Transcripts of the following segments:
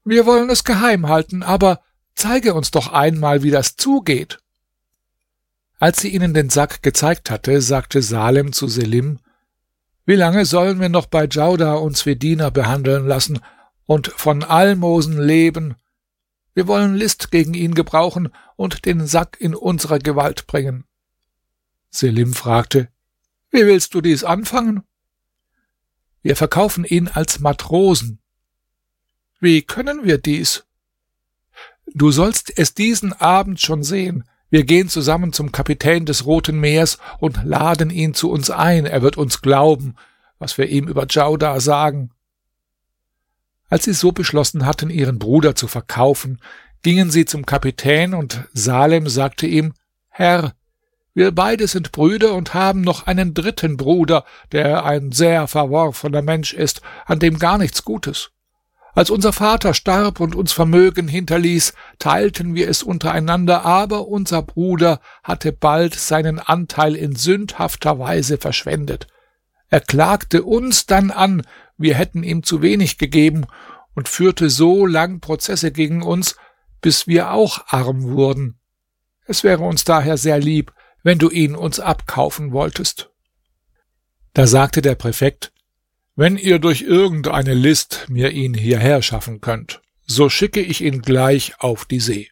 Wir wollen es geheim halten, aber zeige uns doch einmal, wie das zugeht.« Als sie ihnen den Sack gezeigt hatte, sagte Salem zu Selim: »Wie lange sollen wir noch bei Djaudar uns wie Diener behandeln lassen und von Almosen leben? Wir wollen List gegen ihn gebrauchen und den Sack in unsere Gewalt bringen.« Selim fragte: »Wie willst du dies anfangen?« »Wir verkaufen ihn als Matrosen.« »Wie können wir dies?« »Du sollst es diesen Abend schon sehen. Wir gehen zusammen zum Kapitän des Roten Meers und laden ihn zu uns ein. Er wird uns glauben, was wir ihm über Djaudar sagen.« Als sie so beschlossen hatten, ihren Bruder zu verkaufen, gingen sie zum Kapitän, und Salem sagte ihm: »Herr, wir beide sind Brüder und haben noch einen dritten Bruder, der ein sehr verworfener Mensch ist, an dem gar nichts Gutes. Als unser Vater starb und uns Vermögen hinterließ, teilten wir es untereinander, aber unser Bruder hatte bald seinen Anteil in sündhafter Weise verschwendet. Er klagte uns dann an, wir hätten ihm zu wenig gegeben, und führte so lang Prozesse gegen uns, bis wir auch arm wurden. Es wäre uns daher sehr lieb, wenn du ihn uns abkaufen wolltest.« Da sagte der Präfekt: »Wenn ihr durch irgendeine List mir ihn hierher schaffen könnt, so schicke ich ihn gleich auf die See.«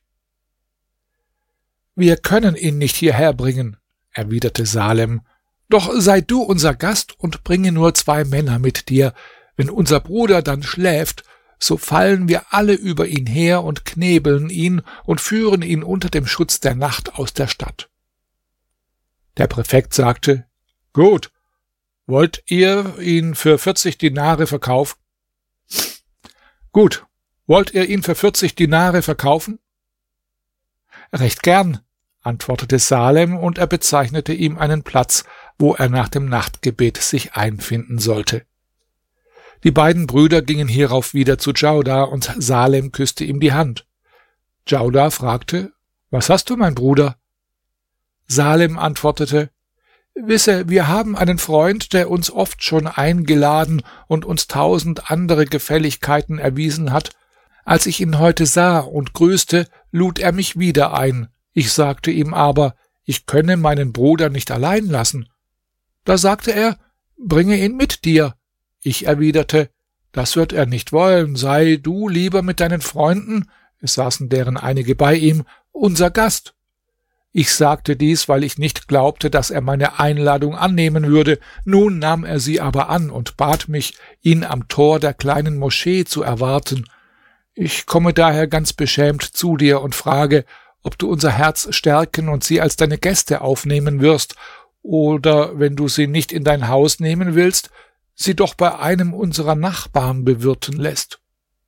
»Wir können ihn nicht hierher bringen«, erwiderte Salem, »doch sei du unser Gast und bringe nur 2 Männer mit dir. Wenn unser Bruder dann schläft, so fallen wir alle über ihn her und knebeln ihn und führen ihn unter dem Schutz der Nacht aus der Stadt.« Der Präfekt sagte: »Gut, wollt ihr ihn für 40 Dinare verkaufen?« »Gut, wollt ihr ihn für 40 Dinare verkaufen?« »Recht gern«, antwortete Salem, und er bezeichnete ihm einen Platz, wo er nach dem Nachtgebet sich einfinden sollte. Die beiden Brüder gingen hierauf wieder zu Djaudar, und Salem küsste ihm die Hand. Djaudar fragte: »Was hast du, mein Bruder?« Salem antwortete: »Wisse, wir haben einen Freund, der uns oft schon eingeladen und uns 1000 andere Gefälligkeiten erwiesen hat. Als ich ihn heute sah und grüßte, lud er mich wieder ein. Ich sagte ihm aber, ich könne meinen Bruder nicht allein lassen. Da sagte er: »Bringe ihn mit dir.« Ich erwiderte: »Das wird er nicht wollen. Sei du lieber mit deinen Freunden«, es saßen deren einige bei ihm, »unser Gast.« Ich sagte dies, weil ich nicht glaubte, dass er meine Einladung annehmen würde. Nun nahm er sie aber an und bat mich, ihn am Tor der kleinen Moschee zu erwarten. Ich komme daher ganz beschämt zu dir und frage, ob du unser Herz stärken und sie als deine Gäste aufnehmen wirst, oder, wenn du sie nicht in dein Haus nehmen willst, sie doch bei einem unserer Nachbarn bewirten lässt.«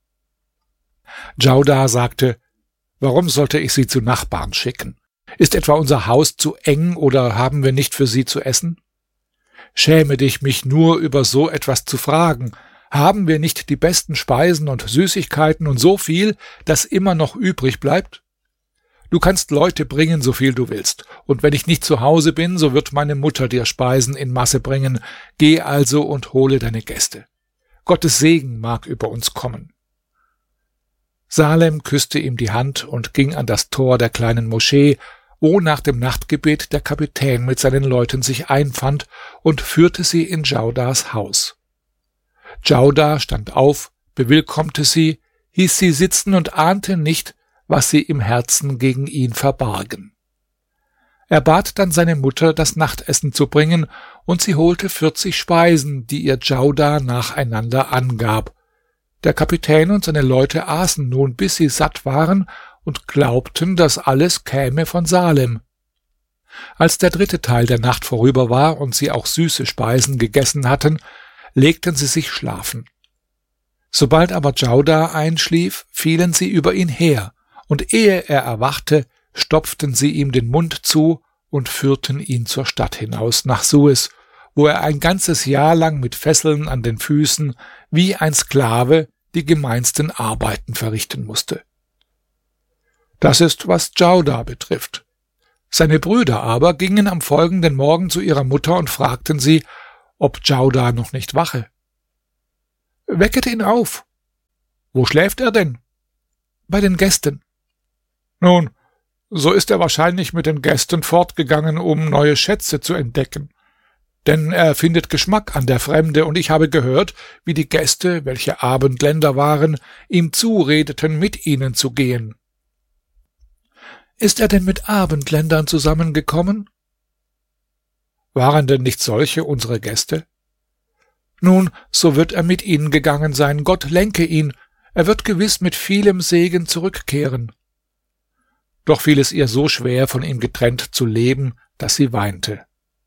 Djaudar sagte: »Warum sollte ich sie zu Nachbarn schicken? Ist etwa unser Haus zu eng, oder haben wir nicht für sie zu essen? Schäme dich, mich nur über so etwas zu fragen. Haben wir nicht die besten Speisen und Süßigkeiten und so viel, dass immer noch übrig bleibt? Du kannst Leute bringen, so viel du willst, und wenn ich nicht zu Hause bin, so wird meine Mutter dir Speisen in Masse bringen. Geh also und hole deine Gäste. Gottes Segen mag über uns kommen.« Salem küsste ihm die Hand und ging an das Tor der kleinen Moschee, wo nach dem Nachtgebet der Kapitän mit seinen Leuten sich einfand, und führte sie in Djaudars Haus. Djaudar stand auf, bewillkommte sie, hieß sie sitzen und ahnte nicht, was sie im Herzen gegen ihn verbargen. Er bat dann seine Mutter, das Nachtessen zu bringen, und sie holte 40 Speisen, die ihr Djaudar nacheinander angab. Der Kapitän und seine Leute aßen nun, bis sie satt waren, und glaubten, das alles käme von Salem. Als der 3. Teil der Nacht vorüber war und sie auch süße Speisen gegessen hatten, legten sie sich schlafen. Sobald aber Djaudar einschlief, fielen sie über ihn her, und ehe er erwachte, stopften sie ihm den Mund zu und führten ihn zur Stadt hinaus nach Suez, wo er ein ganzes Jahr lang mit Fesseln an den Füßen wie ein Sklave die gemeinsten Arbeiten verrichten musste. Das ist, was Djaudar betrifft. Seine Brüder aber gingen am folgenden Morgen zu ihrer Mutter und fragten sie, ob Djaudar noch nicht wache. »Wecket ihn auf.« »Wo schläft er denn?« bei den Gästen. Nun, so ist er wahrscheinlich mit den Gästen fortgegangen, um neue Schätze zu entdecken. Denn er findet Geschmack an der Fremde, und ich habe gehört, wie die Gäste, welche Abendländer waren, ihm zuredeten, mit ihnen zu gehen. Ist er denn mit Abendländern zusammengekommen? Waren denn nicht solche unsere Gäste? Nun, so wird er mit ihnen gegangen sein, Gott lenke ihn, er wird gewiss mit vielem Segen zurückkehren. Doch fiel es ihr so schwer, von ihm getrennt zu leben, dass sie weinte.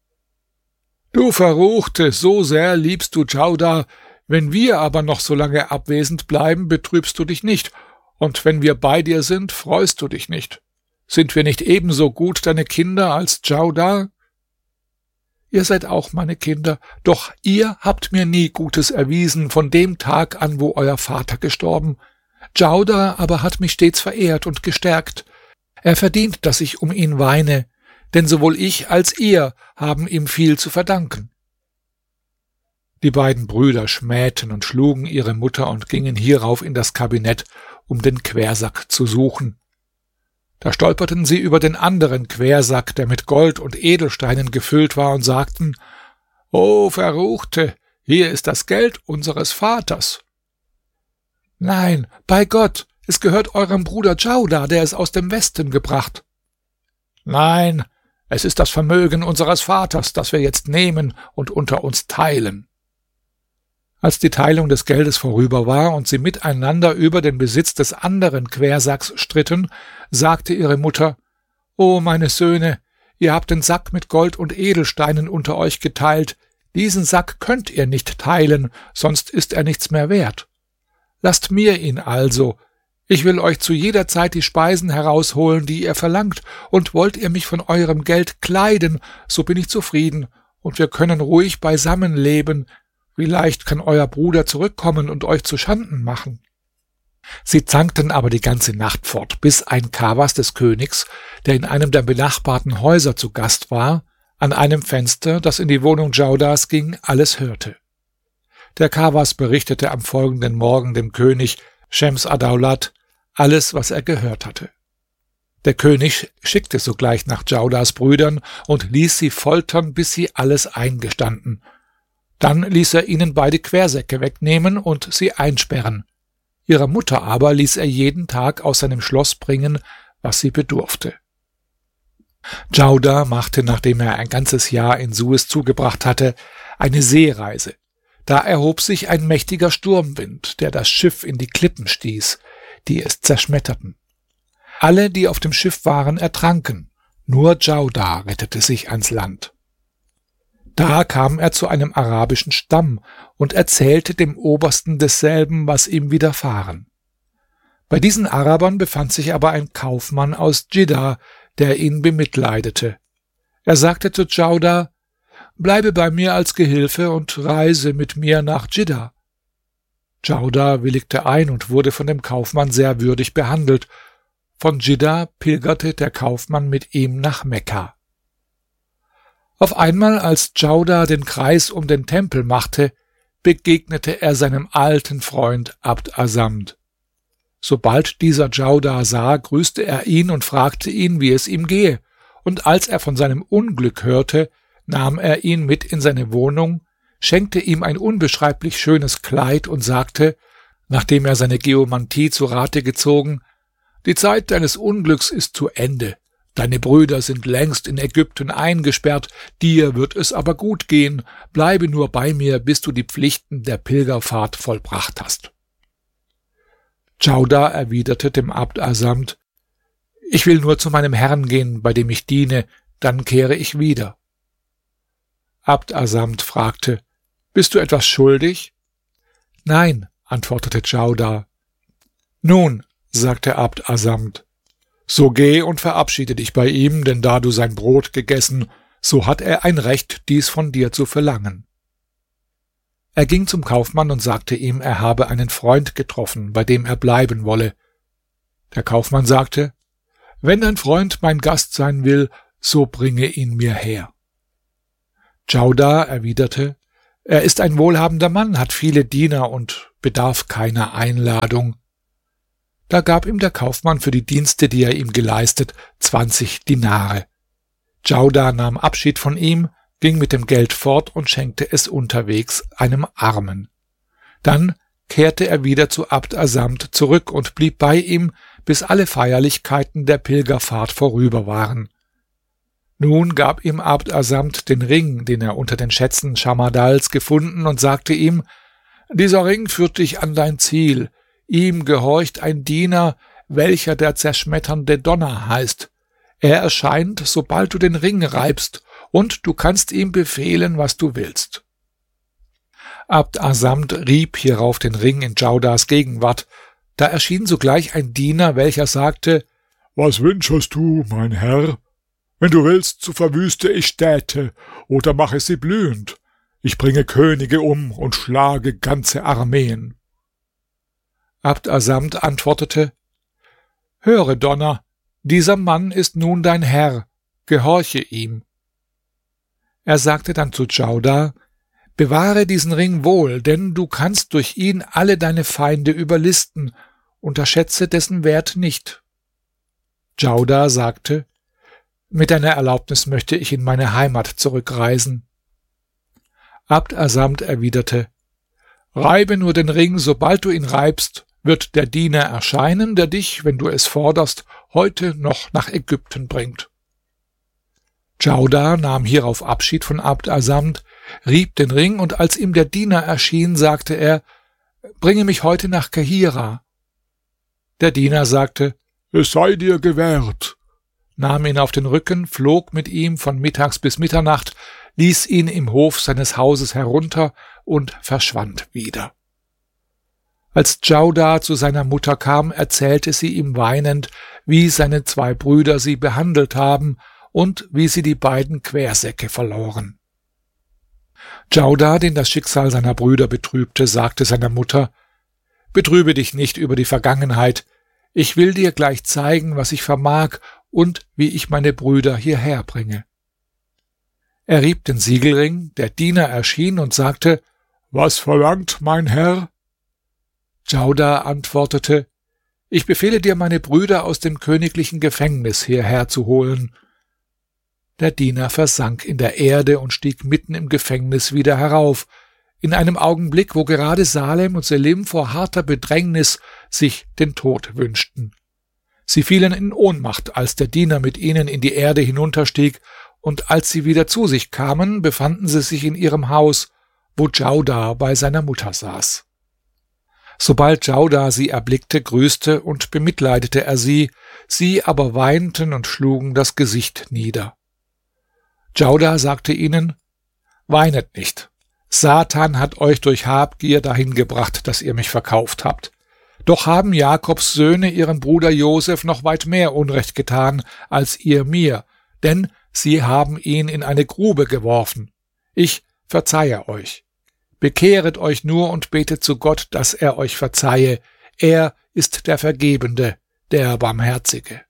Du Verruchte, so sehr liebst du Djaudar, wenn wir aber noch so lange abwesend bleiben, betrübst du dich nicht, und wenn wir bei dir sind, freust du dich nicht. Sind wir nicht ebenso gut deine Kinder als Djaudar? Ihr seid auch meine Kinder, doch ihr habt mir nie Gutes erwiesen von dem Tag an, wo euer Vater gestorben. Djaudar aber hat mich stets verehrt und gestärkt. Er verdient, dass ich um ihn weine, denn sowohl ich als ihr haben ihm viel zu verdanken. Die beiden Brüder schmähten und schlugen ihre Mutter und gingen hierauf in das Kabinett, um den Quersack zu suchen. Da stolperten sie über den anderen Quersack, der mit Gold und Edelsteinen gefüllt war, und sagten: »O Verruchte, hier ist das Geld unseres Vaters.« »Nein, bei Gott, es gehört eurem Bruder Djaudar, der es aus dem Westen gebracht.« »Nein, es ist das Vermögen unseres Vaters, das wir jetzt nehmen und unter uns teilen.« Als die Teilung des Geldes vorüber war und sie miteinander über den Besitz des anderen Quersacks stritten, sagte ihre Mutter: »O meine Söhne, ihr habt den Sack mit Gold und Edelsteinen unter euch geteilt. Diesen Sack könnt ihr nicht teilen, sonst ist er nichts mehr wert. Lasst mir ihn also. Ich will euch zu jeder Zeit die Speisen herausholen, die ihr verlangt, und wollt ihr mich von eurem Geld kleiden, so bin ich zufrieden, und wir können ruhig beisammen leben. Vielleicht kann euer Bruder zurückkommen und euch zu Schanden machen.« Sie zankten aber die ganze Nacht fort, bis ein Kawas des Königs, der in einem der benachbarten Häuser zu Gast war, an einem Fenster, das in die Wohnung Djaudars ging, alles hörte. Der Kawas berichtete am folgenden Morgen dem König Schems Addaulat alles, was er gehört hatte. Der König schickte sogleich nach Djaudars Brüdern und ließ sie foltern, bis sie alles eingestanden. Dann ließ er ihnen beide Quersäcke wegnehmen und sie einsperren. Ihrer Mutter aber ließ er jeden Tag aus seinem Schloss bringen, was sie bedurfte. Djaudar machte, nachdem er ein ganzes Jahr in Suez zugebracht hatte, eine Seereise. Da erhob sich ein mächtiger Sturmwind, der das Schiff in die Klippen stieß, die es zerschmetterten. Alle, die auf dem Schiff waren, ertranken, nur Djaudar rettete sich ans Land. Da kam er zu einem arabischen Stamm und erzählte dem Obersten desselben, was ihm widerfahren. Bei diesen Arabern befand sich aber ein Kaufmann aus Dschidda, der ihn bemitleidete. Er sagte zu Djaudar: »Bleibe bei mir als Gehilfe und reise mit mir nach Dschidda.« Djaudar willigte ein und wurde von dem Kaufmann sehr würdig behandelt. Von Dschidda pilgerte der Kaufmann mit ihm nach Mekka. Auf einmal, als Djaudar den Kreis um den Tempel machte, begegnete er seinem alten Freund Abd Assamd. Sobald dieser Djaudar sah, grüßte er ihn und fragte ihn, wie es ihm gehe, und als er von seinem Unglück hörte, nahm er ihn mit in seine Wohnung, schenkte ihm ein unbeschreiblich schönes Kleid und sagte, nachdem er seine Geomantie zu Rate gezogen: »Die Zeit deines Unglücks ist zu Ende. Deine Brüder sind längst in Ägypten eingesperrt, dir wird es aber gut gehen. Bleibe nur bei mir, bis du die Pflichten der Pilgerfahrt vollbracht hast.« Djaudar erwiderte dem Abd Assamd: »Ich will nur zu meinem Herrn gehen, bei dem ich diene, dann kehre ich wieder.« Abd Assamd fragte: »Bist du etwas schuldig?« »Nein«, antwortete Djaudar. »Nun«, sagte Abd Assamd, »so geh und verabschiede dich bei ihm, denn da du sein Brot gegessen, so hat er ein Recht, dies von dir zu verlangen.« Er ging zum Kaufmann und sagte ihm, er habe einen Freund getroffen, bei dem er bleiben wolle. Der Kaufmann sagte: »Wenn dein Freund mein Gast sein will, so bringe ihn mir her.« Djaudar erwiderte: »Er ist ein wohlhabender Mann, hat viele Diener und bedarf keiner Einladung.« Da gab ihm der Kaufmann für die Dienste, die er ihm geleistet, 20 Dinare. Djaudar nahm Abschied von ihm, ging mit dem Geld fort und schenkte es unterwegs einem Armen. Dann kehrte er wieder zu Abd Assamd zurück und blieb bei ihm, bis alle Feierlichkeiten der Pilgerfahrt vorüber waren. Nun gab ihm Abd Assamd den Ring, den er unter den Schätzen Schamardals gefunden, und sagte ihm: Dieser Ring führt dich an dein Ziel. Ihm gehorcht ein Diener, welcher der zerschmetternde Donner heißt. Er erscheint, sobald du den Ring reibst, und du kannst ihm befehlen, was du willst. Abd Assamd rieb hierauf den Ring in Djaudars Gegenwart. Da erschien sogleich ein Diener, welcher sagte: Was wünschest du, mein Herr? Wenn du willst, so verwüste ich Städte oder mache sie blühend. Ich bringe Könige um und schlage ganze Armeen. Abd Assamd antwortete: Höre, Donner, dieser Mann ist nun dein Herr, gehorche ihm. Er sagte dann zu Djaudar: Bewahre diesen Ring wohl, denn du kannst durch ihn alle deine Feinde überlisten, unterschätze dessen Wert nicht. Djaudar sagte: Mit deiner Erlaubnis möchte ich in meine Heimat zurückreisen. Abd Assamd erwiderte: Reibe nur den Ring, sobald du ihn reibst, wird der Diener erscheinen, der dich, wenn du es forderst, heute noch nach Ägypten bringt. Djaudar nahm hierauf Abschied von Abd Assamd, rieb den Ring, und als ihm der Diener erschien, sagte er: Bringe mich heute nach Kahira. Der Diener sagte: Es sei dir gewährt, nahm ihn auf den Rücken, flog mit ihm von mittags bis Mitternacht, ließ ihn im Hof seines Hauses herunter und verschwand wieder. Als Djaudar zu seiner Mutter kam, erzählte sie ihm weinend, wie seine 2 Brüder sie behandelt haben und wie sie die beiden Quersäcke verloren. Djaudar, den das Schicksal seiner Brüder betrübte, sagte seiner Mutter: Betrübe dich nicht über die Vergangenheit. Ich will dir gleich zeigen, was ich vermag und wie ich meine Brüder hierher bringe. Er rieb den Siegelring, der Diener erschien und sagte: Was verlangt mein Herr? Djaudar antwortete: Ich befehle dir, meine Brüder aus dem königlichen Gefängnis hierher zu holen. Der Diener versank in der Erde und stieg mitten im Gefängnis wieder herauf, in einem Augenblick, wo gerade Salem und Selim vor harter Bedrängnis sich den Tod wünschten. Sie fielen in Ohnmacht, als der Diener mit ihnen in die Erde hinunterstieg, und als sie wieder zu sich kamen, befanden sie sich in ihrem Haus, wo Djaudar bei seiner Mutter saß. Sobald Djaudar sie erblickte, grüßte und bemitleidete er sie aber weinten und schlugen das Gesicht nieder. Djaudar sagte ihnen: Weinet nicht. Satan hat euch durch Habgier dahin gebracht, dass ihr mich verkauft habt. Doch haben Jakobs Söhne ihren Bruder Josef noch weit mehr Unrecht getan als ihr mir, denn sie haben ihn in eine Grube geworfen. Ich verzeihe euch. Bekehret euch nur und betet zu Gott, dass er euch verzeihe. Er ist der Vergebende, der Barmherzige.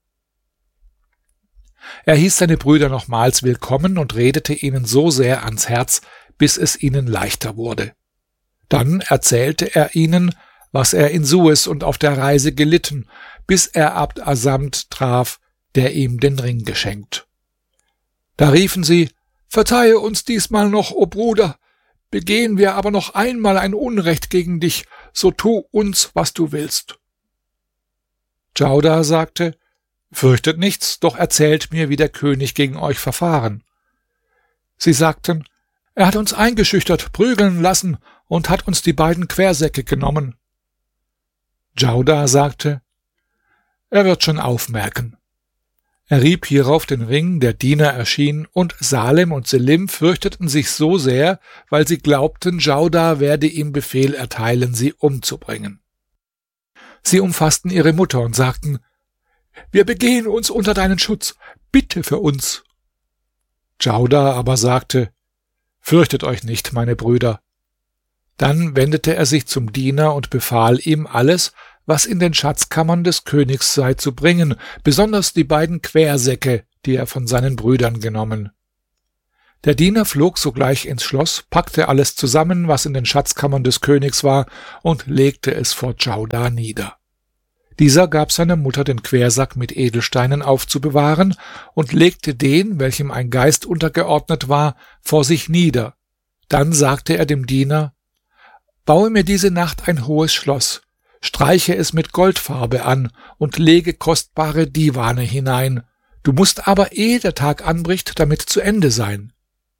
Er hieß seine Brüder nochmals willkommen und redete ihnen so sehr ans Herz, bis es ihnen leichter wurde. Dann erzählte er ihnen, was er in Suez und auf der Reise gelitten, bis er Abd Assamd traf, der ihm den Ring geschenkt. Da riefen sie: Verzeihe uns diesmal noch, o Bruder. Begehen wir aber noch einmal ein Unrecht gegen dich, so tu uns, was du willst. Djaudar sagte: Fürchtet nichts, doch erzählt mir, wie der König gegen euch verfahren. Sie sagten: Er hat uns eingeschüchtert, prügeln lassen und hat uns die beiden Quersäcke genommen. Djaudar sagte: Er wird schon aufmerken. Er rieb hierauf den Ring, der Diener erschien, und Salem und Selim fürchteten sich so sehr, weil sie glaubten, Djaudar werde ihm Befehl erteilen, sie umzubringen. Sie umfassten ihre Mutter und sagten: Wir begehen uns unter deinen Schutz, bitte für uns. Djaudar aber sagte: Fürchtet euch nicht, meine Brüder. Dann wendete er sich zum Diener und befahl ihm, alles, was in den Schatzkammern des Königs sei, zu bringen, besonders die beiden Quersäcke, die er von seinen Brüdern genommen. Der Diener flog sogleich ins Schloss, packte alles zusammen, was in den Schatzkammern des Königs war, und legte es vor Djaudar nieder. Dieser gab seiner Mutter den Quersack mit Edelsteinen aufzubewahren und legte den, welchem ein Geist untergeordnet war, vor sich nieder. Dann sagte er dem Diener: Baue mir diese Nacht ein hohes Schloss, streiche es mit Goldfarbe an und lege kostbare Diwane hinein. Du musst aber, ehe der Tag anbricht, damit zu Ende sein.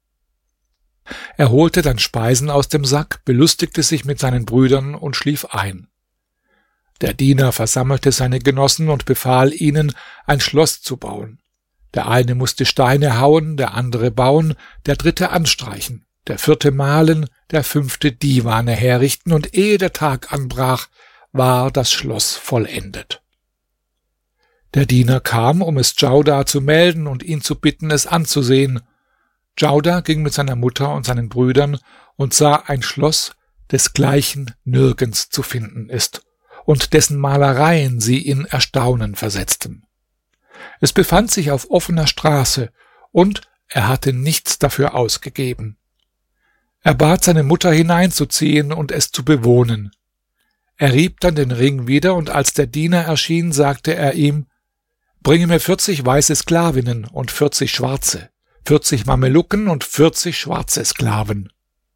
Er holte dann Speisen aus dem Sack, belustigte sich mit seinen Brüdern und schlief ein. Der Diener versammelte seine Genossen und befahl ihnen, ein Schloss zu bauen. Der eine musste Steine hauen, der andere bauen, der dritte anstreichen, der vierte malen, der fünfte Diwane herrichten, und ehe der Tag anbrach, war das Schloss vollendet. Der Diener kam, um es Djaudar zu melden und ihn zu bitten, es anzusehen. Djaudar ging mit seiner Mutter und seinen Brüdern und sah ein Schloss, desgleichen nirgends zu finden ist, und dessen Malereien sie in Erstaunen versetzten. Es befand sich auf offener Straße, und er hatte nichts dafür ausgegeben. Er bat seine Mutter hineinzuziehen und es zu bewohnen. Er rieb dann den Ring wieder, und als der Diener erschien, sagte er ihm: Bringe mir 40 weiße Sklavinnen und 40 schwarze, 40 Mamelucken und 40 schwarze Sklaven.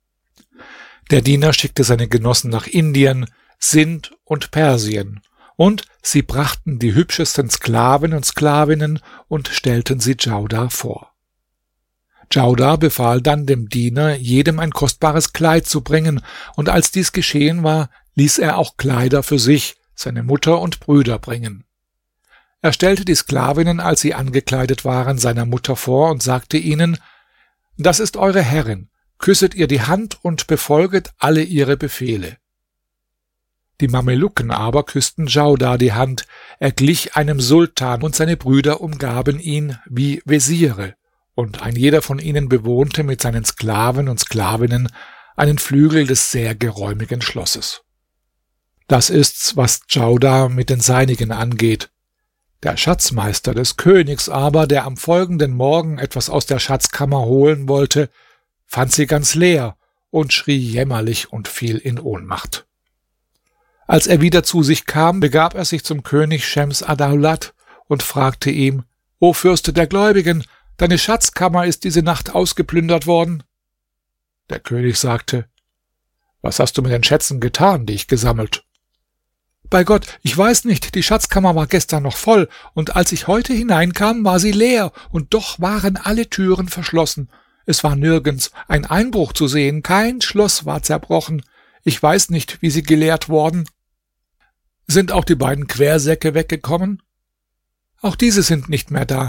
Der Diener schickte seine Genossen nach Indien, Sind und Persien, und sie brachten die hübschesten Sklaven und Sklavinnen und stellten sie Djaudar vor. Djaudar befahl dann dem Diener, jedem ein kostbares Kleid zu bringen, und als dies geschehen war, ließ er auch Kleider für sich, seine Mutter und Brüder bringen. Er stellte die Sklavinnen, als sie angekleidet waren, seiner Mutter vor und sagte ihnen: Das ist eure Herrin, küsset ihr die Hand und befolget alle ihre Befehle. Die Mamelucken aber küssten Djaudar die Hand, er glich einem Sultan, und seine Brüder umgaben ihn wie Wesire, und ein jeder von ihnen bewohnte mit seinen Sklaven und Sklavinnen einen Flügel des sehr geräumigen Schlosses. Das ist's, was Djaudar mit den Seinigen angeht. Der Schatzmeister des Königs aber, der am folgenden Morgen etwas aus der Schatzkammer holen wollte, fand sie ganz leer und schrie jämmerlich und fiel in Ohnmacht. Als er wieder zu sich kam, begab er sich zum König Schems Addaulat und fragte ihm: O Fürste der Gläubigen, deine Schatzkammer ist diese Nacht ausgeplündert worden. Der König sagte: Was hast du mit den Schätzen getan, die ich gesammelt? Bei Gott, ich weiß nicht, die Schatzkammer war gestern noch voll, und als ich heute hineinkam, war sie leer, und doch waren alle Türen verschlossen. Es war nirgends ein Einbruch zu sehen, kein Schloss war zerbrochen. Ich weiß nicht, wie sie geleert worden. Sind auch die beiden Quersäcke weggekommen? Auch diese sind nicht mehr da.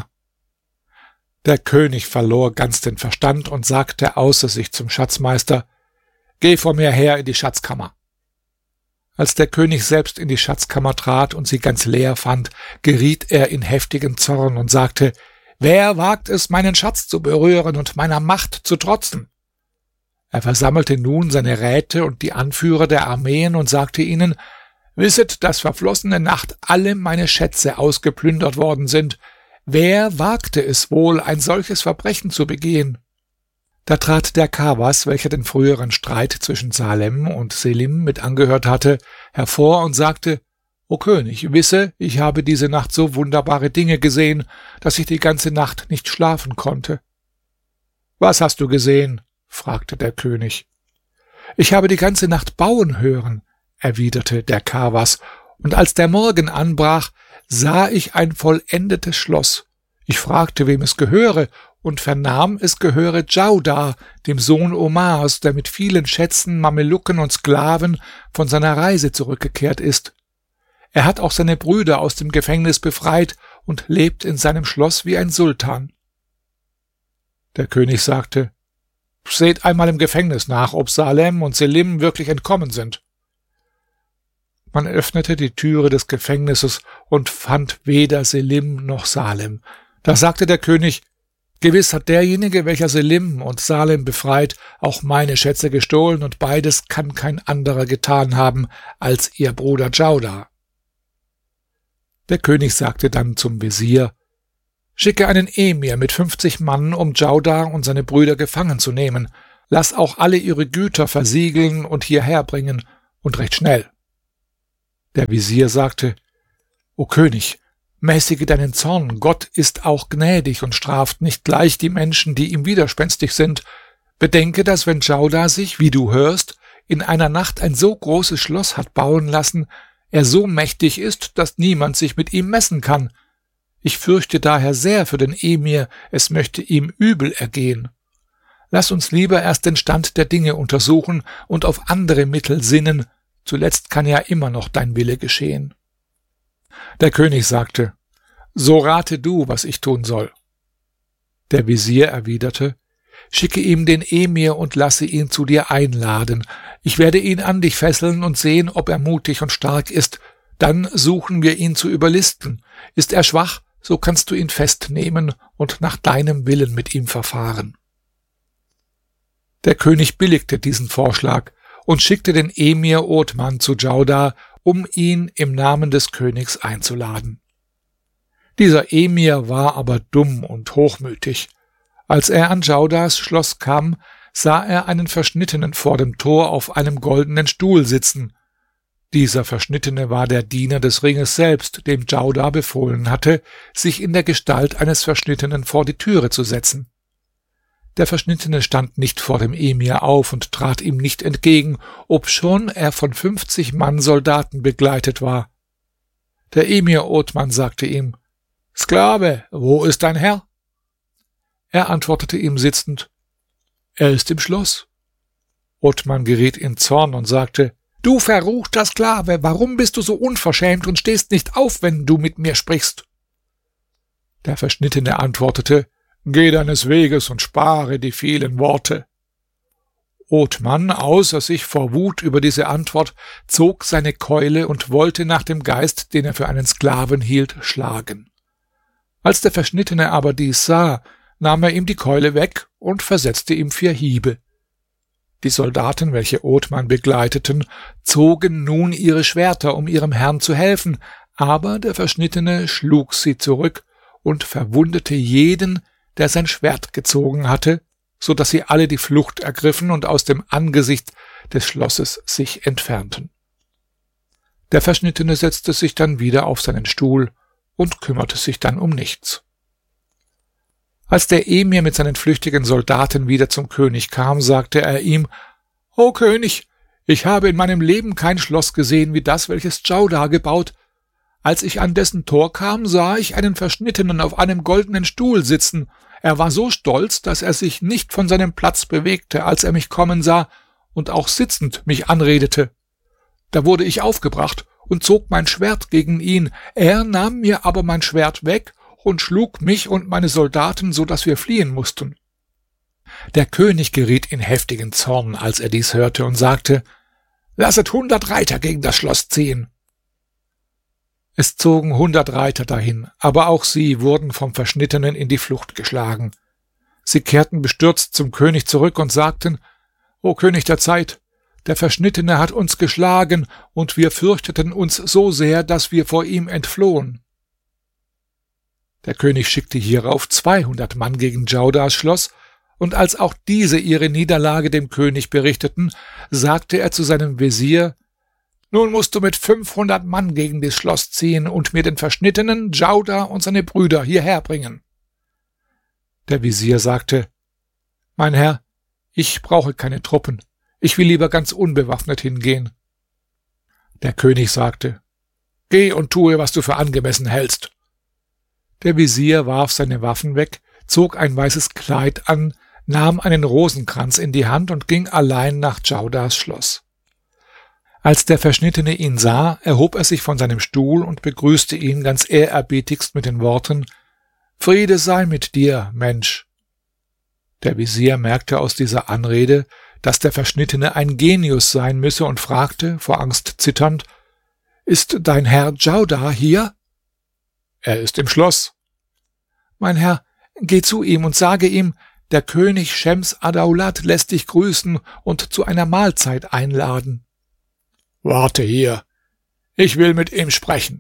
Der König verlor ganz den Verstand und sagte außer sich zum Schatzmeister: Geh vor mir her in die Schatzkammer. Als der König selbst in die Schatzkammer trat und sie ganz leer fand, geriet er in heftigen Zorn und sagte: Wer wagt es, meinen Schatz zu berühren und meiner Macht zu trotzen? Er versammelte nun seine Räte und die Anführer der Armeen und sagte ihnen: Wisset, dass verflossene Nacht alle meine Schätze ausgeplündert worden sind. Wer wagte es wohl, ein solches Verbrechen zu begehen? Da trat der Kawas, welcher den früheren Streit zwischen Salem und Selim mit angehört hatte, hervor und sagte: O König, wisse, ich habe diese Nacht so wunderbare Dinge gesehen, dass ich die ganze Nacht nicht schlafen konnte. Was hast du gesehen? Fragte der König. Ich habe die ganze Nacht bauen hören, erwiderte der Kawas, und als der Morgen anbrach, sah ich ein vollendetes Schloss. Ich fragte, wem es gehöre, und vernahm, es gehöre Djaudar, dem Sohn Omars, der mit vielen Schätzen, Mamelucken und Sklaven von seiner Reise zurückgekehrt ist. Er hat auch seine Brüder aus dem Gefängnis befreit und lebt in seinem Schloss wie ein Sultan. Der König sagte: Seht einmal im Gefängnis nach, ob Salem und Selim wirklich entkommen sind. Man öffnete die Türe des Gefängnisses und fand weder Selim noch Salem. Da sagte der König: Gewiss hat derjenige, welcher Selim und Salem befreit, auch meine Schätze gestohlen, und beides kann kein anderer getan haben als ihr Bruder Djaudar. Der König sagte dann zum Wesir: Schicke einen Emir mit 50 Mann, um Djaudar und seine Brüder gefangen zu nehmen. Lass auch alle ihre Güter versiegeln und hierher bringen, und recht schnell. Der Wesir sagte: O König, mäßige deinen Zorn, Gott ist auch gnädig und straft nicht gleich die Menschen, die ihm widerspenstig sind. Bedenke, dass wenn Djaudar sich, wie du hörst, in einer Nacht ein so großes Schloss hat bauen lassen, er so mächtig ist, dass niemand sich mit ihm messen kann. Ich fürchte daher sehr für den Emir, es möchte ihm übel ergehen. Lass uns lieber erst den Stand der Dinge untersuchen und auf andere Mittel sinnen, zuletzt kann ja immer noch dein Wille geschehen. Der König sagte, so rate du, was ich tun soll. Der Wesir erwiderte, schicke ihm den Emir und lasse ihn zu dir einladen. Ich werde ihn an dich fesseln und sehen, ob er mutig und stark ist. Dann suchen wir ihn zu überlisten. Ist er schwach, so kannst du ihn festnehmen und nach deinem Willen mit ihm verfahren. Der König billigte diesen Vorschlag und schickte den Emir Othman zu Djaudar, um ihn im Namen des Königs einzuladen. Dieser Emir war aber dumm und hochmütig. Als er an Djaudars Schloss kam, sah er einen Verschnittenen vor dem Tor auf einem goldenen Stuhl sitzen. Dieser Verschnittene war der Diener des Ringes selbst, dem Djaudar befohlen hatte, sich in der Gestalt eines Verschnittenen vor die Türe zu setzen. Der Verschnittene stand nicht vor dem Emir auf und trat ihm nicht entgegen, obschon er von 50 Mann Soldaten begleitet war. Der Emir Othman sagte ihm, »Sklave, wo ist dein Herr?« Er antwortete ihm sitzend, »Er ist im Schloss.« Othman geriet in Zorn und sagte, »Du verruchter Sklave, warum bist du so unverschämt und stehst nicht auf, wenn du mit mir sprichst?« Der Verschnittene antwortete, »Geh deines Weges und spare die vielen Worte.« Othman, außer sich vor Wut über diese Antwort, zog seine Keule und wollte nach dem Geist, den er für einen Sklaven hielt, schlagen. Als der Verschnittene aber dies sah, nahm er ihm die Keule weg und versetzte ihm 4 Hiebe. Die Soldaten, welche Othman begleiteten, zogen nun ihre Schwerter, um ihrem Herrn zu helfen, aber der Verschnittene schlug sie zurück und verwundete jeden, der sein Schwert gezogen hatte, so dass sie alle die Flucht ergriffen und aus dem Angesicht des Schlosses sich entfernten. Der Verschnittene setzte sich dann wieder auf seinen Stuhl und kümmerte sich dann um nichts. Als der Emir mit seinen flüchtigen Soldaten wieder zum König kam, sagte er ihm, »O König, ich habe in meinem Leben kein Schloss gesehen wie das, welches Djaudar gebaut. Als ich an dessen Tor kam, sah ich einen Verschnittenen auf einem goldenen Stuhl sitzen. Er war so stolz, dass er sich nicht von seinem Platz bewegte, als er mich kommen sah und auch sitzend mich anredete. Da wurde ich aufgebracht und zog mein Schwert gegen ihn. Er nahm mir aber mein Schwert weg und schlug mich und meine Soldaten, so dass wir fliehen mussten.« Der König geriet in heftigen Zorn, als er dies hörte, und sagte, »Lasset 100 Reiter gegen das Schloss ziehen.« Es zogen 100 Reiter dahin, aber auch sie wurden vom Verschnittenen in die Flucht geschlagen. Sie kehrten bestürzt zum König zurück und sagten, »O König der Zeit, der Verschnittene hat uns geschlagen, und wir fürchteten uns so sehr, dass wir vor ihm entflohen.« Der König schickte hierauf 200 Mann gegen Djaudars Schloss, und als auch diese ihre Niederlage dem König berichteten, sagte er zu seinem Wesir, »Nun musst du mit 500 Mann gegen das Schloss ziehen und mir den Verschnittenen, Djaudar und seine Brüder hierher bringen.« Der Wesir sagte, »Mein Herr, ich brauche keine Truppen. Ich will lieber ganz unbewaffnet hingehen.« Der König sagte, »Geh und tue, was du für angemessen hältst.« Der Wesir warf seine Waffen weg, zog ein weißes Kleid an, nahm einen Rosenkranz in die Hand und ging allein nach Djaudars Schloss. Als der Verschnittene ihn sah, erhob er sich von seinem Stuhl und begrüßte ihn ganz ehrerbietigst mit den Worten, »Friede sei mit dir, Mensch!« Der Wesir merkte aus dieser Anrede, dass der Verschnittene ein Genius sein müsse und fragte, vor Angst zitternd, »Ist dein Herr Djaudar hier?« »Er ist im Schloss.« »Mein Herr, geh zu ihm und sage ihm, der König Schems Addaulat lässt dich grüßen und zu einer Mahlzeit einladen.« »Warte hier, ich will mit ihm sprechen.«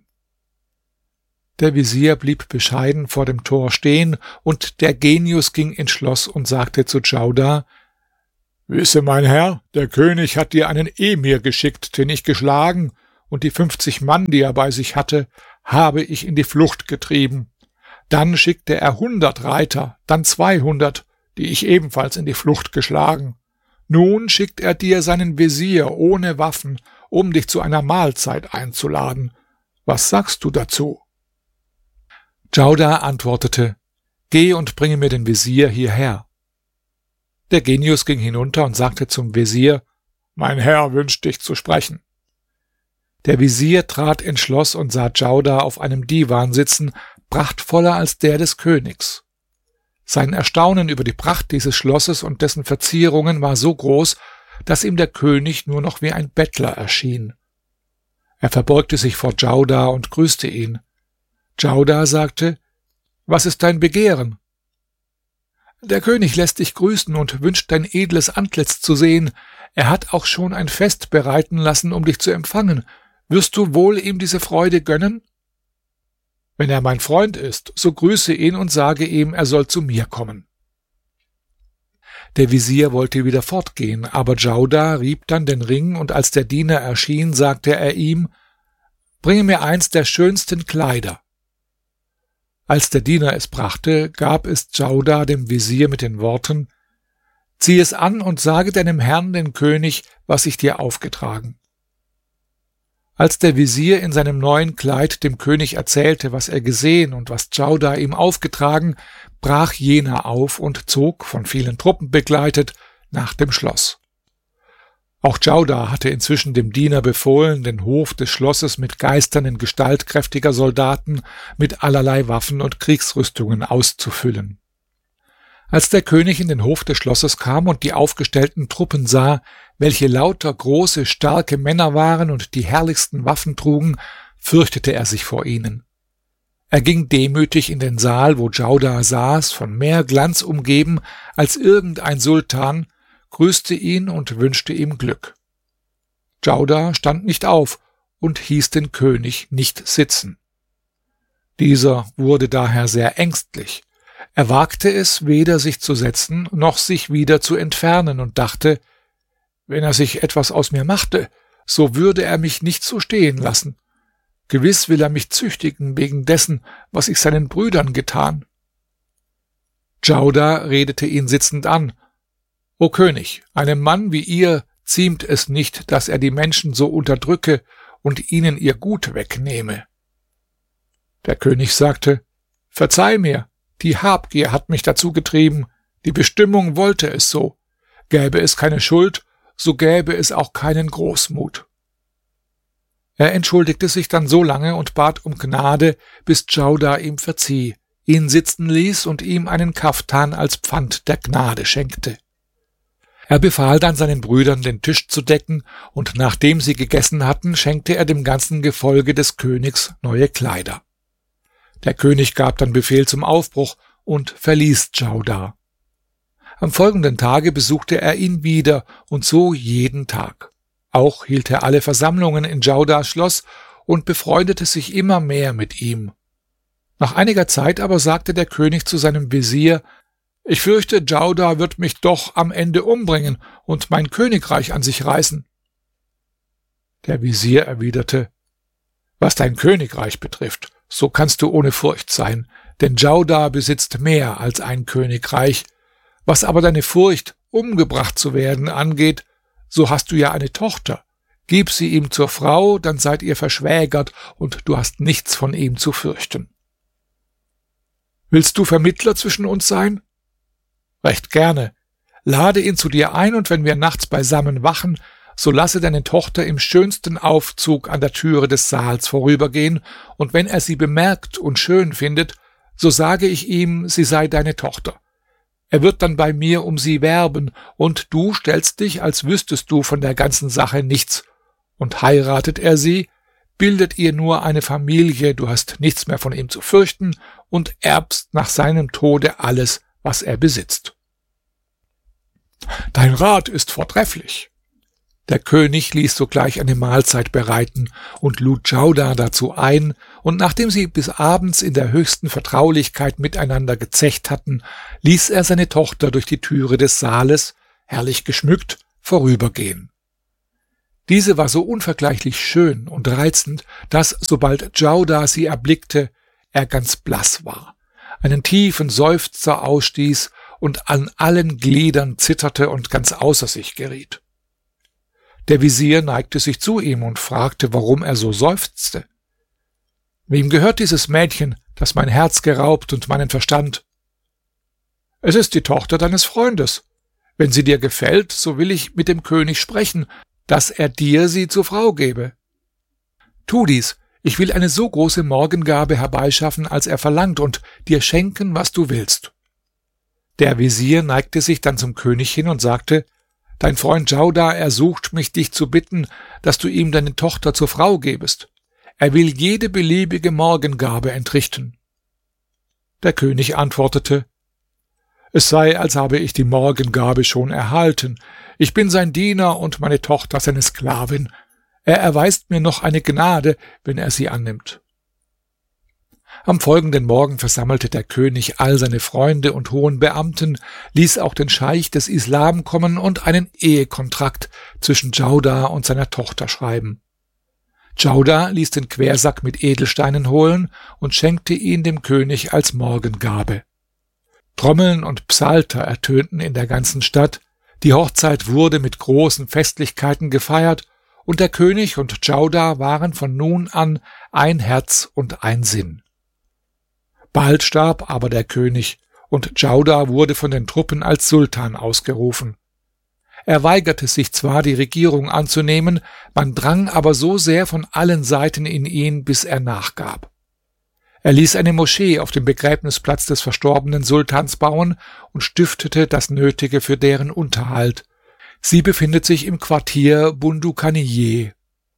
Der Wesir blieb bescheiden vor dem Tor stehen, und der Genius ging ins Schloss und sagte zu Djaudar, »Wisse, mein Herr, der König hat dir einen Emir geschickt, den ich geschlagen, und die 50 Mann, die er bei sich hatte, habe ich in die Flucht getrieben. Dann schickte er 100 Reiter, dann 200, die ich ebenfalls in die Flucht geschlagen. Nun schickt er dir seinen Wesir ohne Waffen, um dich zu einer Mahlzeit einzuladen. Was sagst du dazu?« Djaudar antwortete: »Geh und bringe mir den Wesir hierher.« Der Genius ging hinunter und sagte zum Wesir: »Mein Herr wünscht dich zu sprechen.« Der Wesir trat ins Schloss und sah Djaudar auf einem Divan sitzen, prachtvoller als der des Königs. Sein Erstaunen über die Pracht dieses Schlosses und dessen Verzierungen war so groß, dass ihm der König nur noch wie ein Bettler erschien. Er verbeugte sich vor Djaudar und grüßte ihn. Djaudar sagte: »Was ist dein Begehren?« »Der König lässt dich grüßen und wünscht dein edles Antlitz zu sehen. Er hat auch schon ein Fest bereiten lassen, um dich zu empfangen. Wirst du wohl ihm diese Freude gönnen?« »Wenn er mein Freund ist, so grüße ihn und sage ihm, er soll zu mir kommen.« Der Wesir wollte wieder fortgehen, aber Djaudar rieb dann den Ring, und als der Diener erschien, sagte er ihm: »Bringe mir eins der schönsten Kleider.« Als der Diener es brachte, gab es Djaudar dem Wesir mit den Worten: »Zieh es an und sage deinem Herrn, den König, was ich dir aufgetragen.« Als der Wesir in seinem neuen Kleid dem König erzählte, was er gesehen und was Djaudar ihm aufgetragen, brach jener auf und zog, von vielen Truppen begleitet, nach dem Schloss. Auch Djaudar hatte inzwischen dem Diener befohlen, den Hof des Schlosses mit Geistern in Gestalt kräftiger Soldaten mit allerlei Waffen und Kriegsrüstungen auszufüllen. Als der König in den Hof des Schlosses kam und die aufgestellten Truppen sah, welche lauter große, starke Männer waren und die herrlichsten Waffen trugen, fürchtete er sich vor ihnen. Er ging demütig in den Saal, wo Djaudar saß, von mehr Glanz umgeben als irgendein Sultan, grüßte ihn und wünschte ihm Glück. Djaudar stand nicht auf und hieß den König nicht sitzen. Dieser wurde daher sehr ängstlich. Er wagte es weder sich zu setzen, noch sich wieder zu entfernen und dachte: »Wenn er sich etwas aus mir machte, so würde er mich nicht so stehen lassen. Gewiss will er mich züchtigen wegen dessen, was ich seinen Brüdern getan.« Djaudar redete ihn sitzend an: »O König, einem Mann wie ihr ziemt es nicht, dass er die Menschen so unterdrücke und ihnen ihr Gut wegnehme.« Der König sagte: »Verzeih mir, die Habgier hat mich dazu getrieben, die Bestimmung wollte es so. Gäbe es keine Schuld, so gäbe es auch keinen Großmut.« Er entschuldigte sich dann so lange und bat um Gnade, bis Djaudar ihm verzieh, ihn sitzen ließ und ihm einen Kaftan als Pfand der Gnade schenkte. Er befahl dann seinen Brüdern, den Tisch zu decken, und nachdem sie gegessen hatten, schenkte er dem ganzen Gefolge des Königs neue Kleider. Der König gab dann Befehl zum Aufbruch und verließ Djaudar. Am folgenden Tage besuchte er ihn wieder, und so jeden Tag. Auch hielt er alle Versammlungen in Djaudars Schloss und befreundete sich immer mehr mit ihm. Nach einiger Zeit aber sagte der König zu seinem Wesir: »Ich fürchte, Djaudar wird mich doch am Ende umbringen und mein Königreich an sich reißen.« Der Wesir erwiderte: »Was dein Königreich betrifft, so kannst du ohne Furcht sein, denn Djaudar besitzt mehr als ein Königreich. Was aber deine Furcht, umgebracht zu werden, angeht, so hast du ja eine Tochter. Gib sie ihm zur Frau, dann seid ihr verschwägert und du hast nichts von ihm zu fürchten. Willst du Vermittler zwischen uns sein? Recht gerne. Lade ihn zu dir ein, und wenn wir nachts beisammen wachen, so lasse deine Tochter im schönsten Aufzug an der Türe des Saals vorübergehen, und wenn er sie bemerkt und schön findet, so sage ich ihm, sie sei deine Tochter. Er wird dann bei mir um sie werben, und du stellst dich, als wüsstest du von der ganzen Sache nichts, und heiratet er sie, bildet ihr nur eine Familie, du hast nichts mehr von ihm zu fürchten und erbst nach seinem Tode alles, was er besitzt. Dein Rat ist vortrefflich. Der König ließ sogleich eine Mahlzeit bereiten und lud Djaudar dazu ein, und nachdem sie bis abends in der höchsten Vertraulichkeit miteinander gezecht hatten, ließ er seine Tochter durch die Türe des Saales, herrlich geschmückt, vorübergehen. Diese war so unvergleichlich schön und reizend, dass, sobald Djaudar sie erblickte, er ganz blass war, einen tiefen Seufzer ausstieß und an allen Gliedern zitterte und ganz außer sich geriet. Der Wesir neigte sich zu ihm und fragte, warum er so seufzte. »Wem gehört dieses Mädchen, das mein Herz geraubt und meinen Verstand?« »Es ist die Tochter deines Freundes. Wenn sie dir gefällt, so will ich mit dem König sprechen, dass er dir sie zur Frau gebe.« »Tu dies, ich will eine so große Morgengabe herbeischaffen, als er verlangt, und dir schenken, was du willst.« Der Wesir neigte sich dann zum König hin und sagte, »Dein Freund Djaudar ersucht mich, dich zu bitten, dass du ihm deine Tochter zur Frau gebest. Er will jede beliebige Morgengabe entrichten.« Der König antwortete, »Es sei, als habe ich die Morgengabe schon erhalten. Ich bin sein Diener und meine Tochter seine Sklavin. Er erweist mir noch eine Gnade, wenn er sie annimmt.« Am folgenden Morgen versammelte der König all seine Freunde und hohen Beamten, ließ auch den Scheich des Islam kommen und einen Ehekontrakt zwischen Djaudar und seiner Tochter schreiben. Djaudar ließ den Quersack mit Edelsteinen holen und schenkte ihn dem König als Morgengabe. Trommeln und Psalter ertönten in der ganzen Stadt, die Hochzeit wurde mit großen Festlichkeiten gefeiert, und der König und Djaudar waren von nun an ein Herz und ein Sinn. Bald starb aber der König, und Djaudar wurde von den Truppen als Sultan ausgerufen. Er weigerte sich zwar, die Regierung anzunehmen, man drang aber so sehr von allen Seiten in ihn, bis er nachgab. Er ließ eine Moschee auf dem Begräbnisplatz des verstorbenen Sultans bauen und stiftete das Nötige für deren Unterhalt. Sie befindet sich im Quartier Bundukaniye.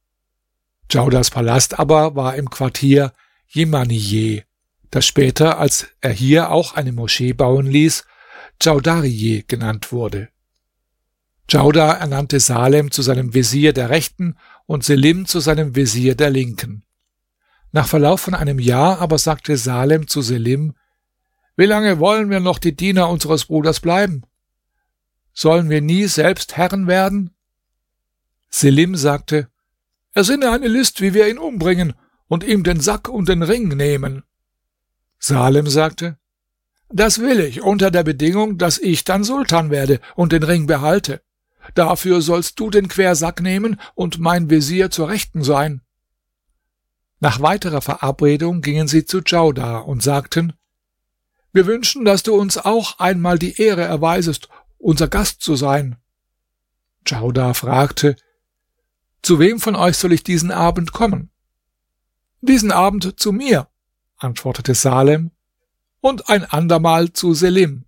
Djaudars Palast aber war im Quartier Jemaniye, das später, als er hier auch eine Moschee bauen ließ, Djaudariye genannt wurde. Djaudar ernannte Salem zu seinem Wesir der Rechten und Selim zu seinem Wesir der Linken. Nach Verlauf von einem Jahr aber sagte Salem zu Selim, »Wie lange wollen wir noch die Diener unseres Bruders bleiben? Sollen wir nie selbst Herren werden?« Selim sagte, »Ersinne eine List, wie wir ihn umbringen und ihm den Sack und den Ring nehmen.« Salem sagte, »Das will ich, unter der Bedingung, dass ich dann Sultan werde und den Ring behalte. Dafür sollst du den Quersack nehmen und mein Wesir zur Rechten sein.« Nach weiterer Verabredung gingen sie zu Djaudar und sagten, »Wir wünschen, dass du uns auch einmal die Ehre erweisest, unser Gast zu sein.« Djaudar fragte, »Zu wem von euch soll ich diesen Abend kommen?« »Diesen Abend zu mir«, antwortete Salem, »und ein andermal zu Selim.«